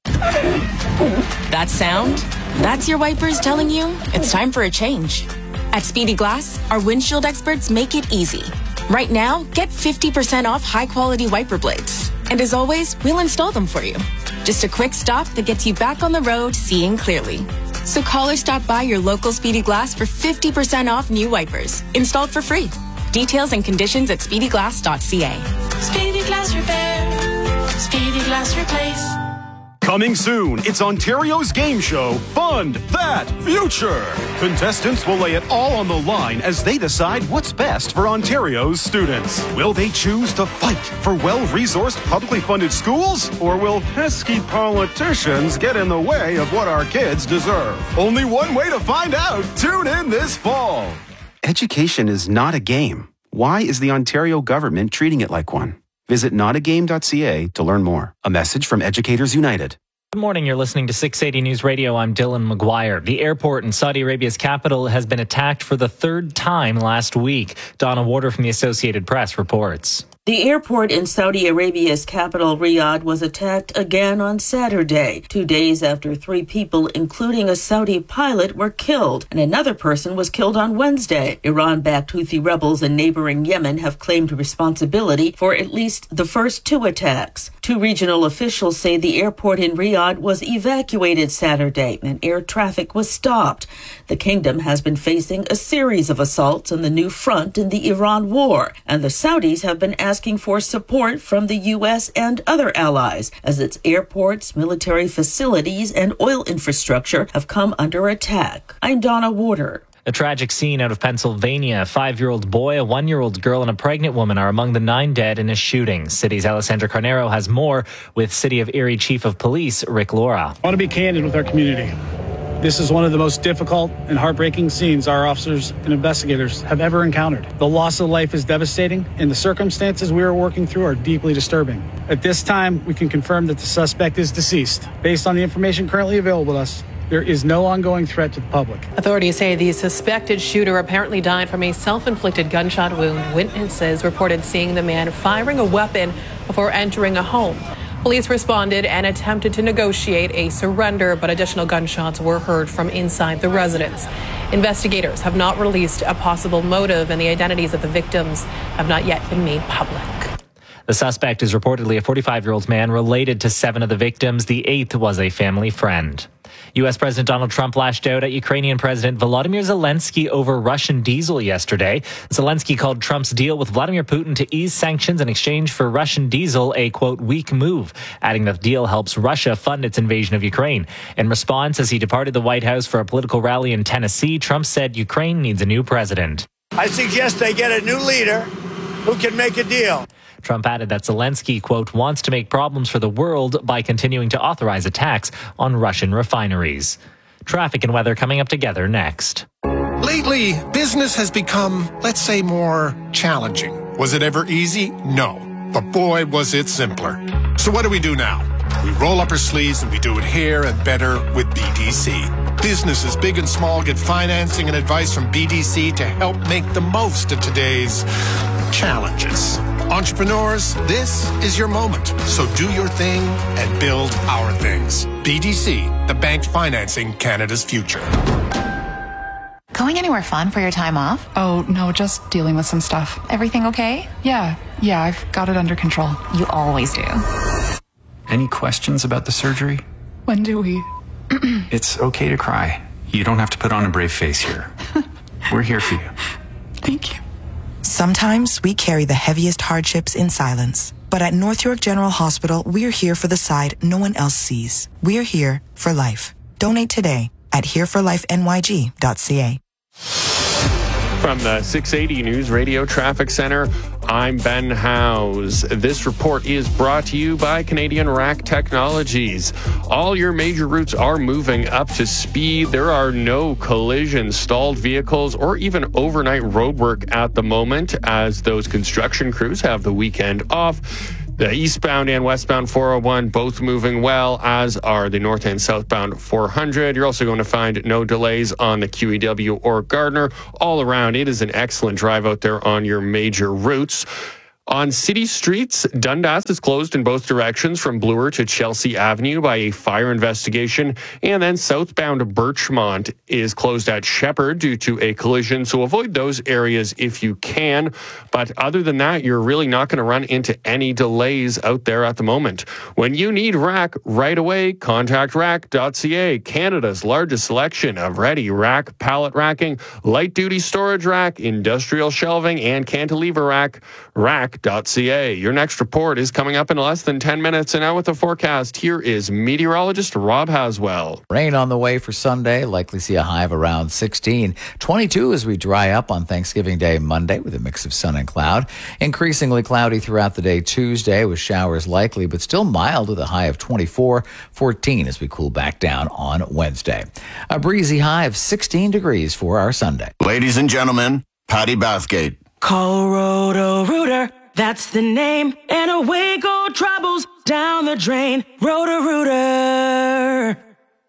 Speaker 4: That sound? That's your wipers telling you it's time for a change. At Speedy Glass, our windshield experts make it easy. Right now, get fifty percent off high-quality wiper blades. And as always, we'll install them for you. Just a quick stop that gets you back on the road seeing clearly. So call or stop by your local Speedy Glass for fifty percent off new wipers, installed for free. Details and conditions at speedy glass dot c a.
Speaker 14: Speedy Glass Repair. Speedy Glass Replace.
Speaker 8: Coming soon, it's Ontario's game show, Fund That Future. Contestants will lay it all on the line as they decide what's best for Ontario's students. Will they choose to fight for well-resourced, publicly funded schools? Or will pesky politicians get in the way of what our kids deserve? Only one way to find out. Tune in this fall.
Speaker 9: Education is not a game. Why is the Ontario government treating it like one? Visit not a game dot c a to learn more. A message from Educators United.
Speaker 18: Good morning. You're listening to six eighty News Radio. I'm Dylan McGuire. The airport in Saudi Arabia's capital has been attacked for the third time last week. Donna Warder from the Associated Press reports.
Speaker 19: The airport in Saudi Arabia's capital, Riyadh, was attacked again on Saturday, two days after three people, including a Saudi pilot, were killed, and another person was killed on Wednesday. Iran-backed Houthi rebels in neighboring Yemen have claimed responsibility for at least the first two attacks. Two regional officials say the airport in Riyadh was evacuated Saturday, and air traffic was stopped. The kingdom has been facing a series of assaults on the new front in the Iran war, and the Saudis have been asking asking for support from the U S and other allies as its airports, military facilities, and oil infrastructure have come under attack. I'm Donna Warder.
Speaker 18: A tragic scene out of Pennsylvania. A five-year-old boy, a one-year-old girl, and a pregnant woman are among the nine dead in a shooting. City's Alessandra Carnero has more with City of Erie Chief of Police, Rick Laura.
Speaker 20: I want to be candid with our community. This is one of the most difficult and heartbreaking scenes our officers and investigators have ever encountered. The loss of life is devastating, and the circumstances we are working through are deeply disturbing. At this time, we can confirm that the suspect is deceased. Based on the information currently available to us, there is no ongoing threat to the public.
Speaker 21: Authorities say the suspected shooter apparently died from a self-inflicted gunshot wound. Witnesses reported seeing the man firing a weapon before entering a home. Police responded and attempted to negotiate a surrender, but additional gunshots were heard from inside the residence. Investigators have not released a possible motive, and the identities of the victims have not yet been made public.
Speaker 18: The suspect is reportedly a forty-five-year-old man related to seven of the victims. The eighth was a family friend. U S President Donald Trump lashed out at Ukrainian President Volodymyr Zelensky over Russian diesel yesterday. Zelensky called Trump's deal with Vladimir Putin to ease sanctions in exchange for Russian diesel a, quote, weak move, adding that the deal helps Russia fund its invasion of Ukraine. In response, as he departed the White House for a political rally in Tennessee, Trump said Ukraine needs a new president.
Speaker 22: I suggest they get a new leader who can make a deal.
Speaker 18: Trump added that Zelensky, quote, wants to make problems for the world by continuing to authorize attacks on Russian refineries. Traffic and weather coming up together next.
Speaker 23: Lately, business has become, let's say, more challenging. Was it ever easy? No. But boy, was it simpler. So what do we do now? We roll up our sleeves and we do it here and better with B D C. Businesses big and small get financing and advice from B D C to help make the most of today's challenges. Entrepreneurs, this is your moment. So do your thing and build our things. B D C, the bank financing Canada's future.
Speaker 6: Going anywhere fun for your time off?
Speaker 10: Oh, no, just dealing with some stuff.
Speaker 6: Everything okay?
Speaker 10: Yeah, yeah, I've got it under control.
Speaker 6: You always do.
Speaker 2: Any questions about the surgery?
Speaker 10: When do we?
Speaker 2: It's okay to cry. You don't have to put on a brave face here. We're here for you.
Speaker 10: Thank you.
Speaker 11: Sometimes we carry the heaviest hardships in silence. But at North York General Hospital, we're here for the side no one else sees. We're here for life. Donate today at here for life N Y G dot C A.
Speaker 5: From the six eighty News Radio Traffic Center, I'm Ben Howes. This report is brought to you by Canadian Rack Technologies. All your major routes are moving up to speed. There are no collisions, stalled vehicles, or even overnight roadwork at the moment as those construction crews have the weekend off. The eastbound and westbound four oh one both moving well, as are the north and southbound four hundred. You're also going to find no delays on the Q E W or Gardner. All around, it is an excellent drive out there on your major routes. On city streets, Dundas is closed in both directions from Bloor to Chelsea Avenue by a fire investigation. And then southbound Birchmont is closed at Shepherd due to a collision. So avoid those areas if you can. But other than that, you're really not going to run into any delays out there at the moment. When you need rack right away, contact rack dot C A, Canada's largest selection of ready rack, pallet racking, light duty storage rack, industrial shelving, and cantilever rack. Rack dot C A. Your next report is coming up in less than ten minutes. And now with the forecast, here is meteorologist Rob Haswell.
Speaker 7: Rain on the way for Sunday. Likely see a high of around sixteen. twenty-two as we dry up on Thanksgiving Day Monday with a mix of sun and cloud. Increasingly cloudy throughout the day Tuesday with showers likely, but still mild with a high of twenty-four. fourteen as we cool back down on Wednesday. A breezy high of sixteen degrees for our Sunday.
Speaker 12: Ladies and gentlemen, Patty Bathgate.
Speaker 13: Call Roto-Rooter, that's the name, and away go troubles down the drain. Roto-Rooter.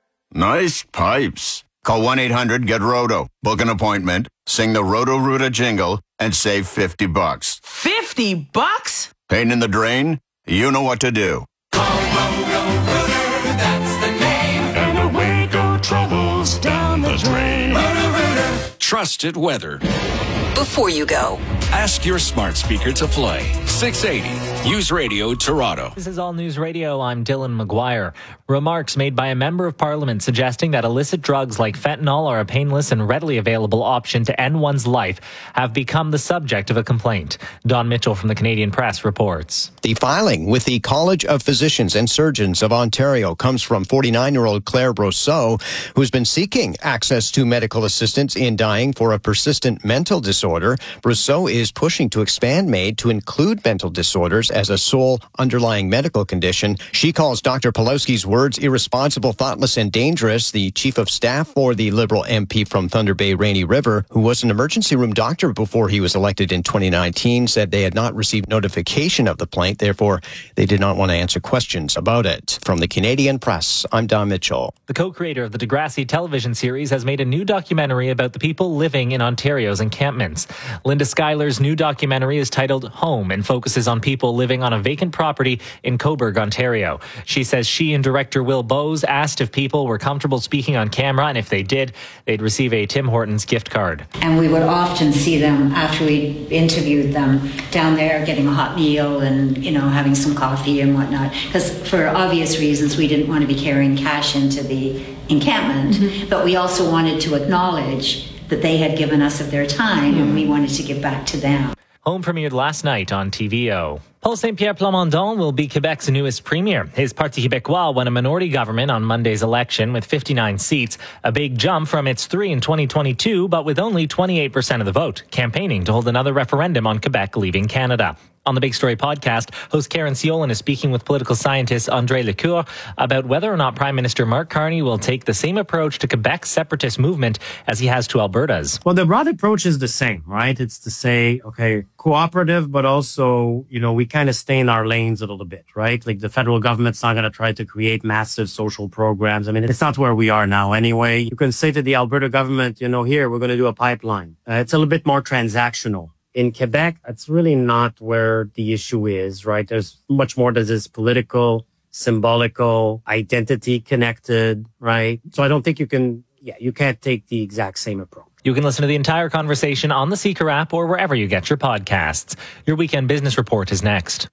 Speaker 12: Nice pipes. Call one eight hundred get roto. Book an appointment, sing the Roto-Rooter jingle, and save fifty bucks.
Speaker 13: fifty bucks?
Speaker 12: Pain in the drain? You know what to do.
Speaker 14: Call Roto-Rooter, that's the name, and away go troubles down the drain. Roto-Rooter.
Speaker 24: Trusted weather.
Speaker 25: Before you go,
Speaker 24: ask your smart speaker to play six eighty News Radio Toronto.
Speaker 18: This is All News Radio. I'm Dylan McGuire. Remarks made by a member of parliament suggesting that illicit drugs like fentanyl are a painless and readily available option to end one's life have become the subject of a complaint. Don Mitchell from the Canadian Press reports.
Speaker 26: The filing with the College of Physicians and Surgeons of Ontario comes from forty-nine-year-old Claire Brosseau, who's been seeking access to medical assistance in dying for a persistent mental disorder. Brosseau is pushing to expand MAID to include mental disorders as a sole underlying medical condition. She calls Doctor Pawlowski's words irresponsible, thoughtless, and dangerous. The chief of staff for the Liberal M P from Thunder Bay, Rainy River, who was an emergency room doctor before he was elected in twenty nineteen, said they had not received notification of the plaint. Therefore, they did not want to answer questions about it. From the Canadian Press, I'm Don Mitchell.
Speaker 18: The co-creator of the Degrassi television series has made a new documentary about the people living in Ontario's encampments. Linda Schuyler's new documentary is titled Home and focuses on people living on a vacant property in Cobourg, Ontario. She says she and director Will Bowes asked if people were comfortable speaking on camera, and if they did, they'd receive a Tim Hortons gift card.
Speaker 27: And we would often see them after we interviewed them down there getting a hot meal and, you know, having some coffee and whatnot. Because for obvious reasons, we didn't want to be carrying cash into the encampment, mm-hmm. but we also wanted to acknowledge that they had given us of their time, mm-hmm. and we wanted to give back to them.
Speaker 18: Home premiered last night on T V O. Paul Saint-Pierre Plamondon will be Quebec's newest premier. His Parti Québécois won a minority government on Monday's election with fifty-nine seats, a big jump from its three in twenty twenty-two, but with only twenty-eight percent of the vote, campaigning to hold another referendum on Quebec leaving Canada. On the Big Story podcast, host Karen Siolan is speaking with political scientist André Lecour about whether or not Prime Minister Mark Carney will take the same approach to Quebec's separatist movement as he has to Alberta's.
Speaker 28: Well, the broad approach is the same, right? It's to say, okay, cooperative, but also, you know, we kind of stay in our lanes a little bit, right? Like the federal government's not going to try to create massive social programs. I mean, it's not where we are now anyway. You can say to the Alberta government, you know, here, we're going to do a pipeline. Uh, it's a little bit more transactional. In Quebec, that's really not where the issue is, right? There's much more that is political, symbolical, identity connected, right? So I don't think you can, yeah, you can't take the exact same approach.
Speaker 18: You can listen to the entire conversation on the Seeker app or wherever you get your podcasts. Your Weekend Business Report is next.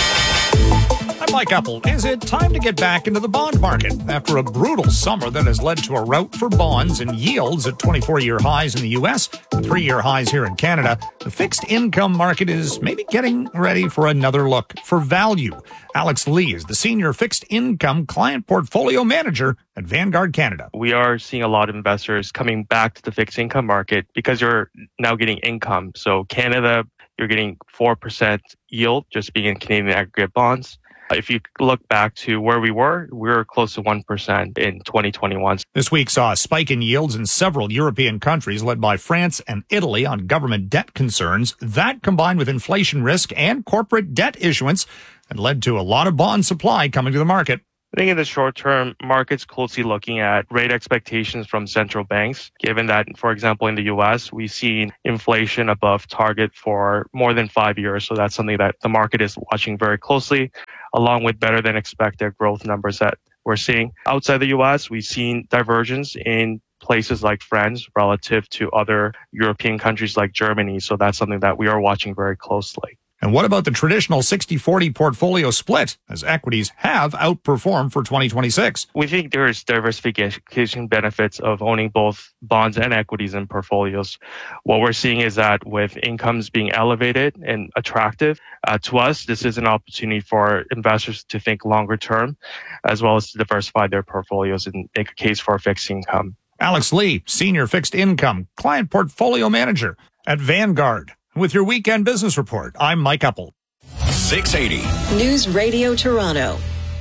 Speaker 1: I'm Mike Apple. Is it time to get back into the bond market? After a brutal summer that has led to a rout for bonds and yields at twenty-four-year highs in the U S and three-year highs here in Canada, the fixed income market is maybe getting ready for another look for value. Alex Lee is the Senior Fixed Income Client Portfolio Manager at Vanguard Canada.
Speaker 3: We are seeing a lot of investors coming back to the fixed income market because you're now getting income. So Canada, you're getting four percent yield just being in Canadian aggregate bonds. If you look back to where we were, we were close to one percent in twenty twenty-one.
Speaker 1: This week saw a spike in yields in several European countries led by France and Italy on government debt concerns. That combined with inflation risk and corporate debt issuance and led to a lot of bond supply coming to the market.
Speaker 3: I think in the short term, markets closely looking at rate expectations from central banks, given that, for example, in the U S, we've seen inflation above target for more than five years. So that's something that the market is watching very closely, along with better than expected growth numbers that we're seeing. Outside the U S, we've seen divergence in places like France relative to other European countries like Germany. So that's something that we are watching very closely.
Speaker 1: And what about the traditional sixty forty portfolio split, as equities have outperformed for twenty twenty-six?
Speaker 3: We think there is diversification benefits of owning both bonds and equities in portfolios. What we're seeing is that with incomes being elevated and attractive, uh, to us, this is an opportunity for investors to think longer term, as well as to diversify their portfolios and make a case for fixed income.
Speaker 1: Alex Lee, Senior Fixed Income Client Portfolio Manager at Vanguard. With your Weekend Business Report, I'm Mike Apple.
Speaker 24: six eighty
Speaker 25: News Radio Toronto.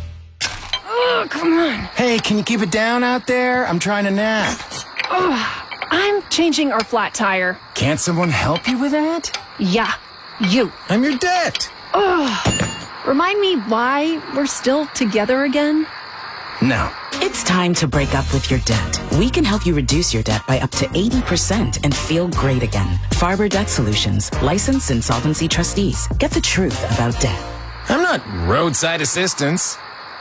Speaker 4: Oh, come on.
Speaker 8: Hey, can you keep it down out there? I'm trying to nap.
Speaker 4: Oh, I'm changing our flat tire.
Speaker 8: Can't someone help you with that?
Speaker 4: Yeah, you.
Speaker 8: I'm your debt.
Speaker 4: Oh, remind me why we're still together again?
Speaker 8: No.
Speaker 9: It's time to break up with your debt. We can help you reduce your debt by up to eighty percent and feel great again. Farber Debt Solutions, licensed insolvency trustees. Get the truth about debt.
Speaker 8: I'm not roadside assistance.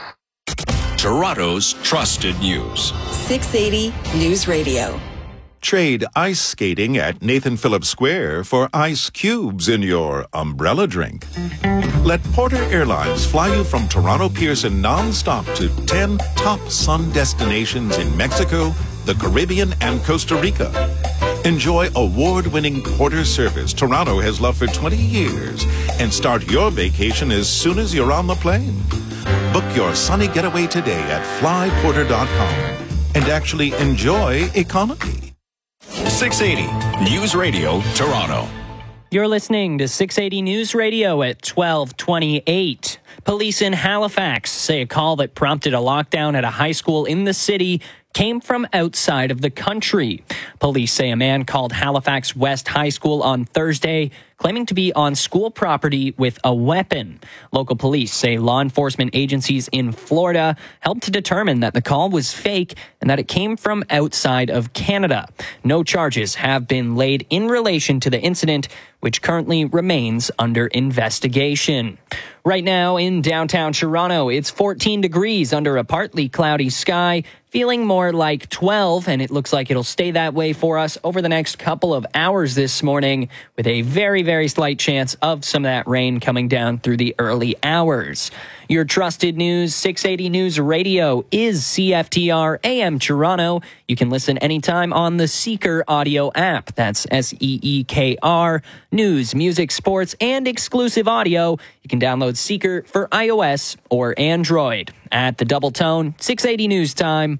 Speaker 24: Toronto's trusted news.
Speaker 25: six eighty News Radio.
Speaker 15: Trade ice skating at Nathan Phillips Square for ice cubes in your umbrella drink. Let Porter Airlines fly you from Toronto Pearson non-stop to ten top sun destinations in Mexico, the Caribbean, and Costa Rica. Enjoy award-winning Porter service Toronto has loved for twenty years and start your vacation as soon as you're on the plane. Book your sunny getaway today at fly porter dot com and actually enjoy economy.
Speaker 24: six eighty News Radio Toronto.
Speaker 16: You're listening to six eighty News Radio at twelve twenty-eight. Police in Halifax say a call that prompted a lockdown at a high school in the city came from outside of the country. Police say a man called Halifax West High School on Thursday, claiming to be on school property with a weapon. Local police say law enforcement agencies in Florida helped to determine that the call was fake and that it came from outside of Canada. No charges have been laid in relation to the incident, which currently remains under investigation. Right now in downtown Toronto, it's fourteen degrees under a partly cloudy sky, feeling more like twelve, and it looks like it'll stay that way for us over the next couple of hours this morning, with a very, very slight chance of some of that rain coming down through the early hours. Your trusted news, six eighty News Radio, is C F T R A M Toronto. You can listen anytime on the Seeker audio app. That's S E E K R. News, music, sports, and exclusive audio. You can download Seeker for iOS or Android. At the Double Tone, six eighty News Time.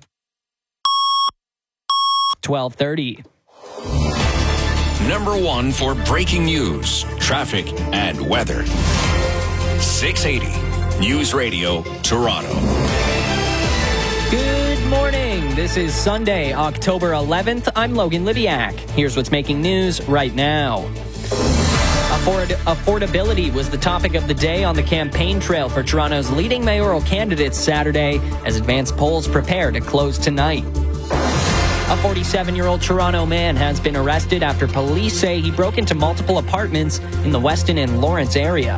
Speaker 16: twelve thirty.
Speaker 24: Number one for breaking news, traffic, and weather. six eighty News Radio Toronto.
Speaker 16: Good morning. This is Sunday, October eleventh. I'm Logan Libiak. Here's what's making news right now. Afford- affordability was the topic of the day on the campaign trail for Toronto's leading mayoral candidates Saturday as advanced polls prepare to close tonight. A forty-seven-year-old Toronto man has been arrested after police say he broke into multiple apartments in the Weston and Lawrence area.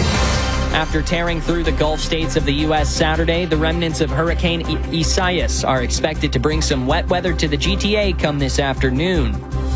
Speaker 16: After tearing through the Gulf states of the U S Saturday, the remnants of Hurricane Isaias are expected to bring some wet weather to the G T A come this afternoon.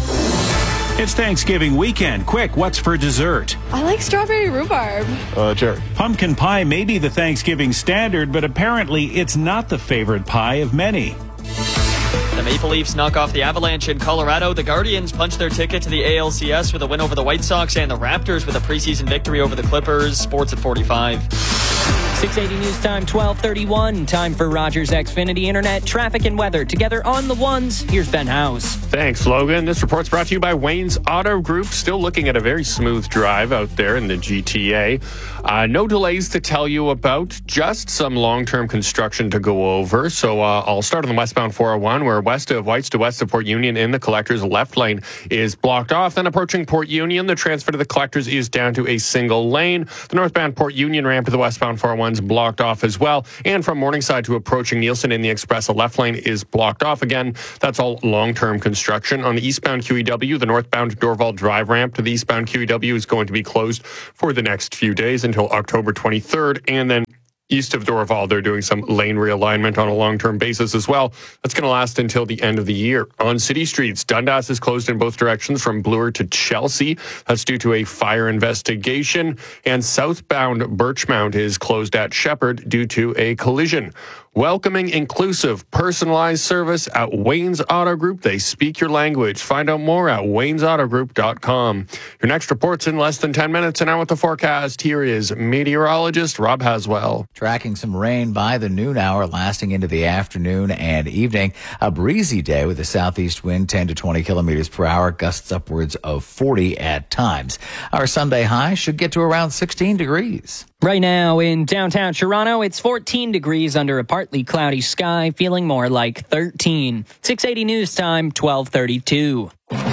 Speaker 2: It's Thanksgiving weekend. Quick, what's for dessert?
Speaker 6: I like strawberry rhubarb.
Speaker 2: Uh, cherry. Pumpkin pie may be the Thanksgiving standard, but apparently it's not the favorite pie of many.
Speaker 17: The Maple Leafs knock off the Avalanche in Colorado. The Guardians punch their ticket to the A L C S with a win over the White Sox, and the Raptors with a preseason victory over the Clippers. Sports at forty-five.
Speaker 16: six eighty News Time, twelve thirty-one. Time for Rogers Xfinity Internet, traffic and weather. Together on the ones, here's Ben House.
Speaker 5: Thanks, Logan. This report's brought to you by Wayne's Auto Group. Still looking at a very smooth drive out there in the G T A. Uh, no delays to tell you about, just some long-term construction to go over. So uh, I'll start on the westbound four oh one, where west of Whites to west of Port Union in the Collectors left lane is blocked off. Then approaching Port Union, the transfer to the Collectors is down to a single lane. The northbound Port Union ramp to the westbound four oh one is blocked off as well. And from Morningside to approaching Nielsen in the Express, the left lane is blocked off again. That's all long-term construction. On the eastbound Q E W, the northbound Dorval Drive ramp to the eastbound Q E W is going to be closed for the next few days until October twenty-third. And then east of Dorval, they're doing some lane realignment on a long-term basis as well. That's going to last until the end of the year. On city streets, Dundas is closed in both directions from Bloor to Chelsea. That's due to a fire investigation. And southbound Birchmount is closed at Shepherd due to a collision. Welcoming, inclusive, personalized service at Wayne's Auto Group. They speak your language. Find out more at waynes auto group dot com. Your next report's in less than ten minutes. And now with the forecast, here is meteorologist Rob Haswell.
Speaker 7: Tracking some rain by the noon hour, lasting into the afternoon and evening. A breezy day with a southeast wind ten to twenty kilometers per hour, gusts upwards of forty at times. Our Sunday high should get to around sixteen degrees.
Speaker 16: Right now in downtown Toronto, it's fourteen degrees under a partly cloudy sky, feeling more like thirteen. six eighty News Time, twelve thirty-two.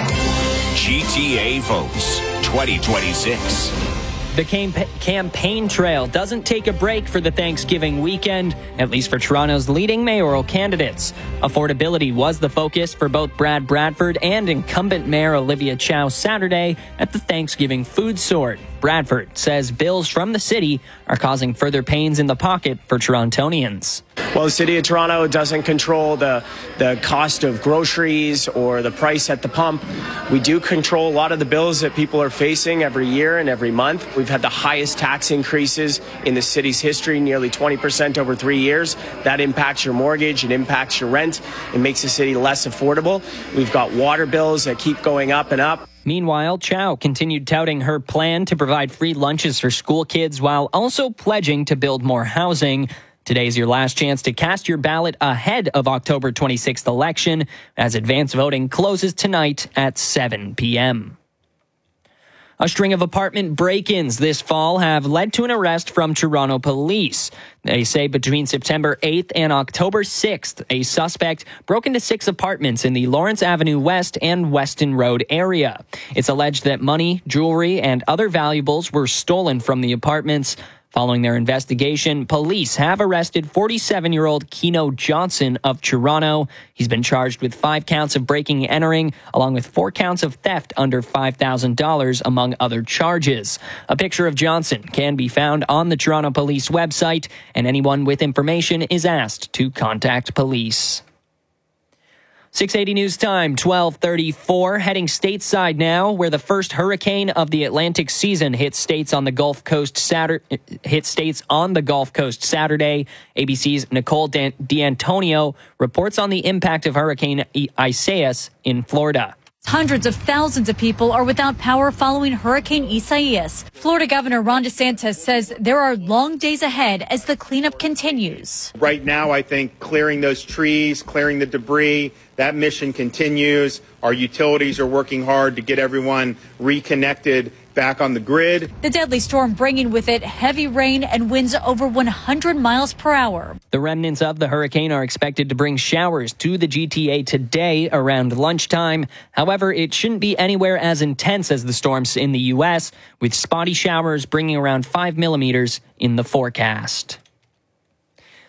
Speaker 24: G T A votes twenty twenty-six.
Speaker 16: The camp- campaign trail doesn't take a break for the Thanksgiving weekend, at least for Toronto's leading mayoral candidates. Affordability was the focus for both Brad Bradford and incumbent Mayor Olivia Chow Saturday at the Thanksgiving food sort. Bradford says bills from the city are causing further pains in the pocket for Torontonians.
Speaker 19: Well, the City of Toronto doesn't control the, the cost of groceries or the price at the pump. We do control a lot of the bills that people are facing every year and every month. We've had the highest tax increases in the city's history, nearly twenty percent over three years. That impacts your mortgage. It impacts your rent. It makes the city less affordable. We've got water bills that keep going up and up.
Speaker 16: Meanwhile, Chow continued touting her plan to provide free lunches for school kids while also pledging to build more housing. Today's your last chance to cast your ballot ahead of October twenty-sixth election, as advance voting closes tonight at seven p.m. A string of apartment break-ins this fall have led to an arrest from Toronto police. They say between September eighth and October sixth, a suspect broke into six apartments in the Lawrence Avenue West and Weston Road area. It's alleged that money, jewelry, and other valuables were stolen from the apartments. Following their investigation, police have arrested forty-seven-year-old Keno Johnson of Toronto. He's been charged with five counts of breaking and entering, along with four counts of theft under five thousand dollars, among other charges. A picture of Johnson can be found on the Toronto Police website, and anyone with information is asked to contact police. six eighty News Time, twelve thirty-four, heading stateside now, where the first hurricane of the Atlantic season hit states on the Gulf Coast Saturday. Hit states on the Gulf Coast Saturday. A B C's Nicole Dan- D'Antonio reports on the impact of Hurricane Isaias in Florida.
Speaker 20: Hundreds of thousands of people are without power following Hurricane Isaias. Florida Governor Ron DeSantis says there are long days ahead as the cleanup continues.
Speaker 21: Right now, I think clearing those trees, clearing the debris, that mission continues. Our utilities are working hard to get everyone reconnected back on the grid.
Speaker 20: The deadly storm bringing with it heavy rain and winds over one hundred miles per hour.
Speaker 16: The remnants of the hurricane are expected to bring showers to the G T A today around lunchtime. However, it shouldn't be anywhere as intense as the storms in the U S, with spotty showers bringing around five millimeters in the forecast.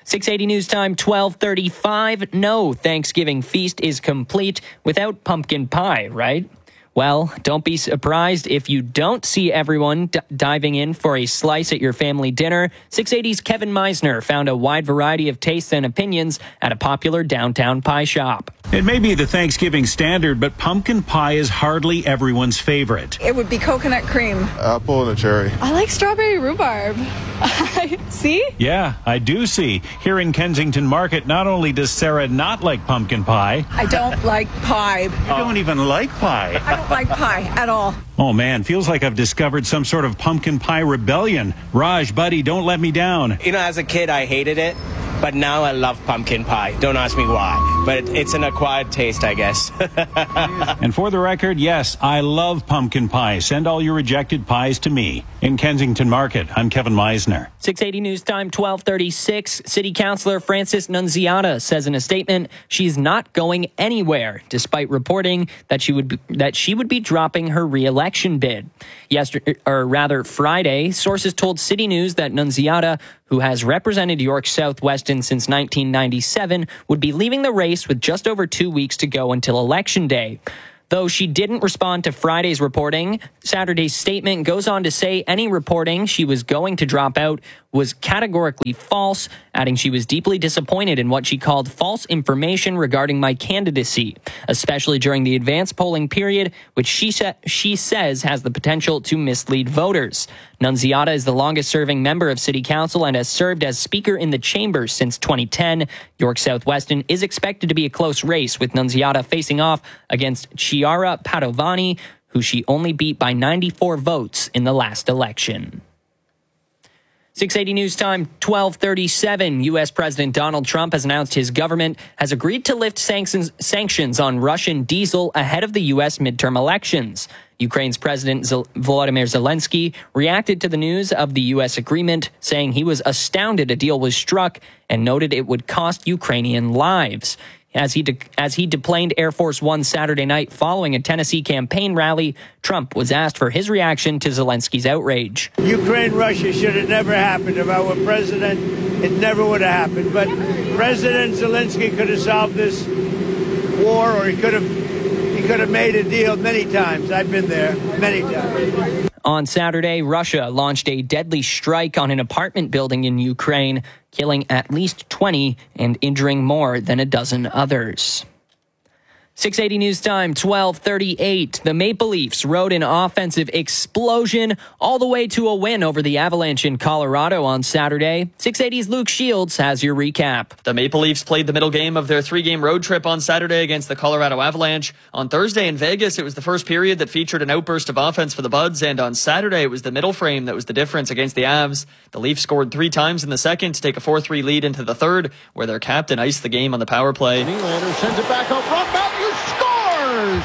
Speaker 16: six eighty News Time, twelve thirty-five. No Thanksgiving feast is complete without pumpkin pie, right? Well, don't be surprised if you don't see everyone d- diving in for a slice at your family dinner. six eighty's Kevin Meisner found a wide variety of tastes and opinions at a popular downtown pie shop.
Speaker 2: It may be the Thanksgiving standard, but pumpkin pie is hardly everyone's favorite.
Speaker 6: It would be coconut cream.
Speaker 10: Apple and a cherry.
Speaker 6: I like strawberry rhubarb. See?
Speaker 2: Yeah, I do see. Here in Kensington Market, not only does Sarah not like pumpkin pie.
Speaker 6: I don't like pie.
Speaker 2: You don't even like pie.
Speaker 6: I don't like pie at all.
Speaker 2: Oh man, feels like I've discovered some sort of pumpkin pie rebellion. Raj, buddy, don't let me down.
Speaker 11: You know, as a kid, I hated it. But now I love pumpkin pie. Don't ask me why. But it's an acquired taste, I guess.
Speaker 2: And for the record, yes, I love pumpkin pie. Send all your rejected pies to me. In Kensington Market, I'm Kevin Meisner.
Speaker 16: six eighty News Time, twelve thirty-six. City Councillor Frances Nunziata says in a statement she's not going anywhere, despite reporting that she would be, that she would be dropping her re-election bid. Yesterday, or rather Friday, sources told City News that Nunziata, who has represented York South-Weston since nineteen ninety-seven, would be leaving the race with just over two weeks to go until Election Day. Though she didn't respond to Friday's reporting, Saturday's statement goes on to say any reporting she was going to drop out was categorically false, adding she was deeply disappointed in what she called false information regarding my candidacy, especially during the advanced polling period, which she, sa- she says has the potential to mislead voters. Nunziata is the longest-serving member of City Council and has served as Speaker in the Chamber since twenty ten. York South-Weston is expected to be a close race, with Nunziata facing off against Chiara Padovani, who she only beat by ninety-four votes in the last election. six eighty News Time, twelve thirty-seven. U S. President Donald Trump has announced his government has agreed to lift sanctions, sanctions on Russian diesel ahead of the U S midterm elections. Ukraine's President Zel- Volodymyr Zelensky reacted to the news of the U S agreement, saying he was astounded a deal was struck and noted it would cost Ukrainian lives. As he de- as he deplaned Air Force One Saturday night following a Tennessee campaign rally, Trump was asked for his reaction to Zelensky's outrage.
Speaker 12: Ukraine-Russia should have never happened. If I were president, it never would have happened. But President Zelensky could have solved this war, or he could have he could have made a deal many times. I've been there many times.
Speaker 16: On Saturday, Russia launched a deadly strike on an apartment building in Ukraine, killing at least twenty and injuring more than a dozen others. six eighty News Time, twelve thirty-eight. The Maple Leafs rode an offensive explosion all the way to a win over the Avalanche in Colorado on Saturday. six eighty's Luke Shields has your recap.
Speaker 17: The Maple Leafs played the middle game of their three-game road trip on Saturday against the Colorado Avalanche. On Thursday in Vegas, it was the first period that featured an outburst of offense for the Buds, and on Saturday, it was the middle frame that was the difference against the Avs. The Leafs scored three times in the second to take a four three lead into the third, where their captain iced the game on the power play.
Speaker 13: Nylander sends it back up front. Matthews scores!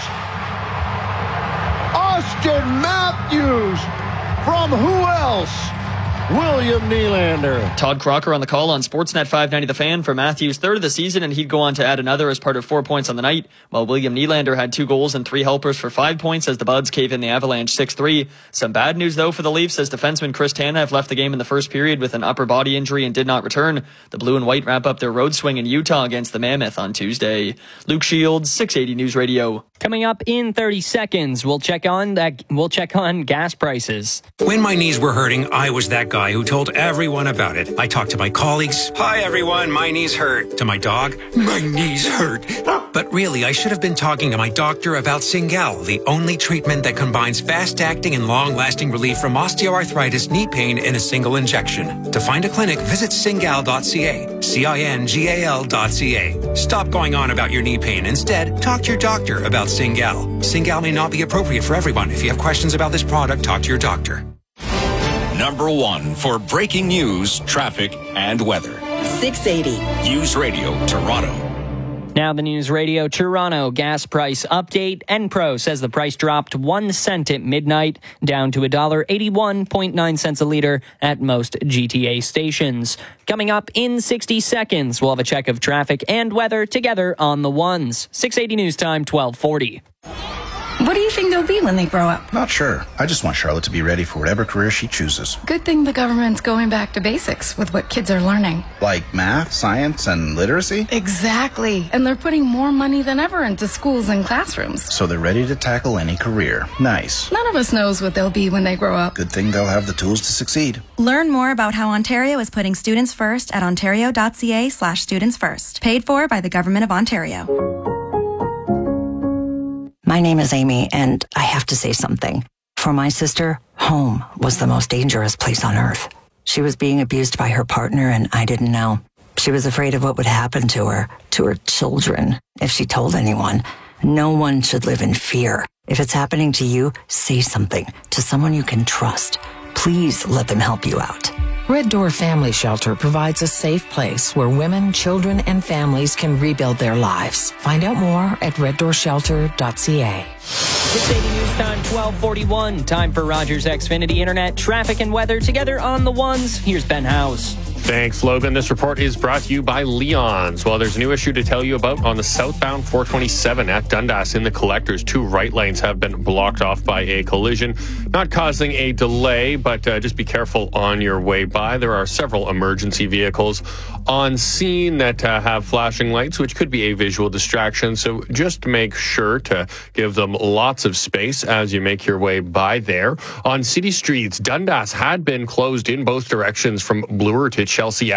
Speaker 13: Austin Matthews from who else? William Nylander.
Speaker 17: Todd Crocker on the call on Sportsnet five ninety The Fan for Matthews' third of the season, and he'd go on to add another as part of four points on the night, while William Nylander had two goals and three helpers for five points as the Buds cave in the Avalanche six three. Some bad news, though, for the Leafs, as defenseman Chris Tanev left the game in the first period with an upper body injury and did not return. The Blue and White wrap up their road swing in Utah against the Mammoth on Tuesday. Luke Shields, six eighty News Radio.
Speaker 16: Coming up in thirty seconds, we'll check on that. We'll check on gas prices.
Speaker 14: When my knees were hurting, I was that guy who told everyone about it. I talked to my colleagues. Hi, everyone. My knees hurt. To my dog. My knees hurt. But really, I should have been talking to my doctor about Cingal, the only treatment that combines fast-acting and long-lasting relief from osteoarthritis knee pain in a single injection. To find a clinic, visit cingal dot c a. C I N G A L dot C A. Stop going on about your knee pain. Instead, talk to your doctor about Cingal. Cingal may not be appropriate for everyone. If you have questions about this product, talk to your doctor.
Speaker 24: Number one for breaking news, traffic, and weather.
Speaker 25: six eighty.
Speaker 24: News Radio Toronto.
Speaker 16: Now the News Radio Toronto gas price update. Enpro says the price dropped one cent at midnight, down to one dollar eighty-one point nine cents a liter at most G T A stations. Coming up in sixty seconds, we'll have a check of traffic and weather together on the ones. six eighty News Time, twelve forty.
Speaker 3: What do you think they'll be when they grow up?
Speaker 10: Not sure. I just want Charlotte to be ready for whatever career she chooses.
Speaker 3: Good thing the government's going back to basics with what kids are learning.
Speaker 10: Like math, science, and literacy?
Speaker 3: Exactly. And they're putting more money than ever into schools and classrooms.
Speaker 10: So they're ready to tackle any career. Nice.
Speaker 3: None of us knows what they'll be when they grow up.
Speaker 10: Good thing they'll have the tools to succeed.
Speaker 18: Learn more about how Ontario is putting students first at ontario.ca slash students first. Paid for by the Government of Ontario.
Speaker 22: My name is Amy, and I have to say something. For my sister, home was the most dangerous place on earth. She was being abused by her partner, and I didn't know. She was afraid of what would happen to her, to her children, if she told anyone. No one should live in fear. If it's happening to you, say something to someone you can trust. Please let them help you out.
Speaker 23: Red Door Family Shelter provides a safe place where women, children, and families can rebuild their lives. Find out more at red door shelter dot c a.
Speaker 16: six eighty News Time, twelve forty-one. Time for Rogers Xfinity Internet, traffic and weather together on the ones. Here's Ben House.
Speaker 5: Thanks, Logan. This report is brought to you by Leon's. Well, there's a new issue to tell you about on the southbound four twenty-seven at Dundas in the collectors. Two right lanes have been blocked off by a collision, not causing a delay, but uh, just be careful on your way by. There are several emergency vehicles on scene that uh, have flashing lights, which could be a visual distraction. So just make sure to give them lots of space as you make your way by there. On city streets, Dundas had been closed in both directions from Bloor to Chelsea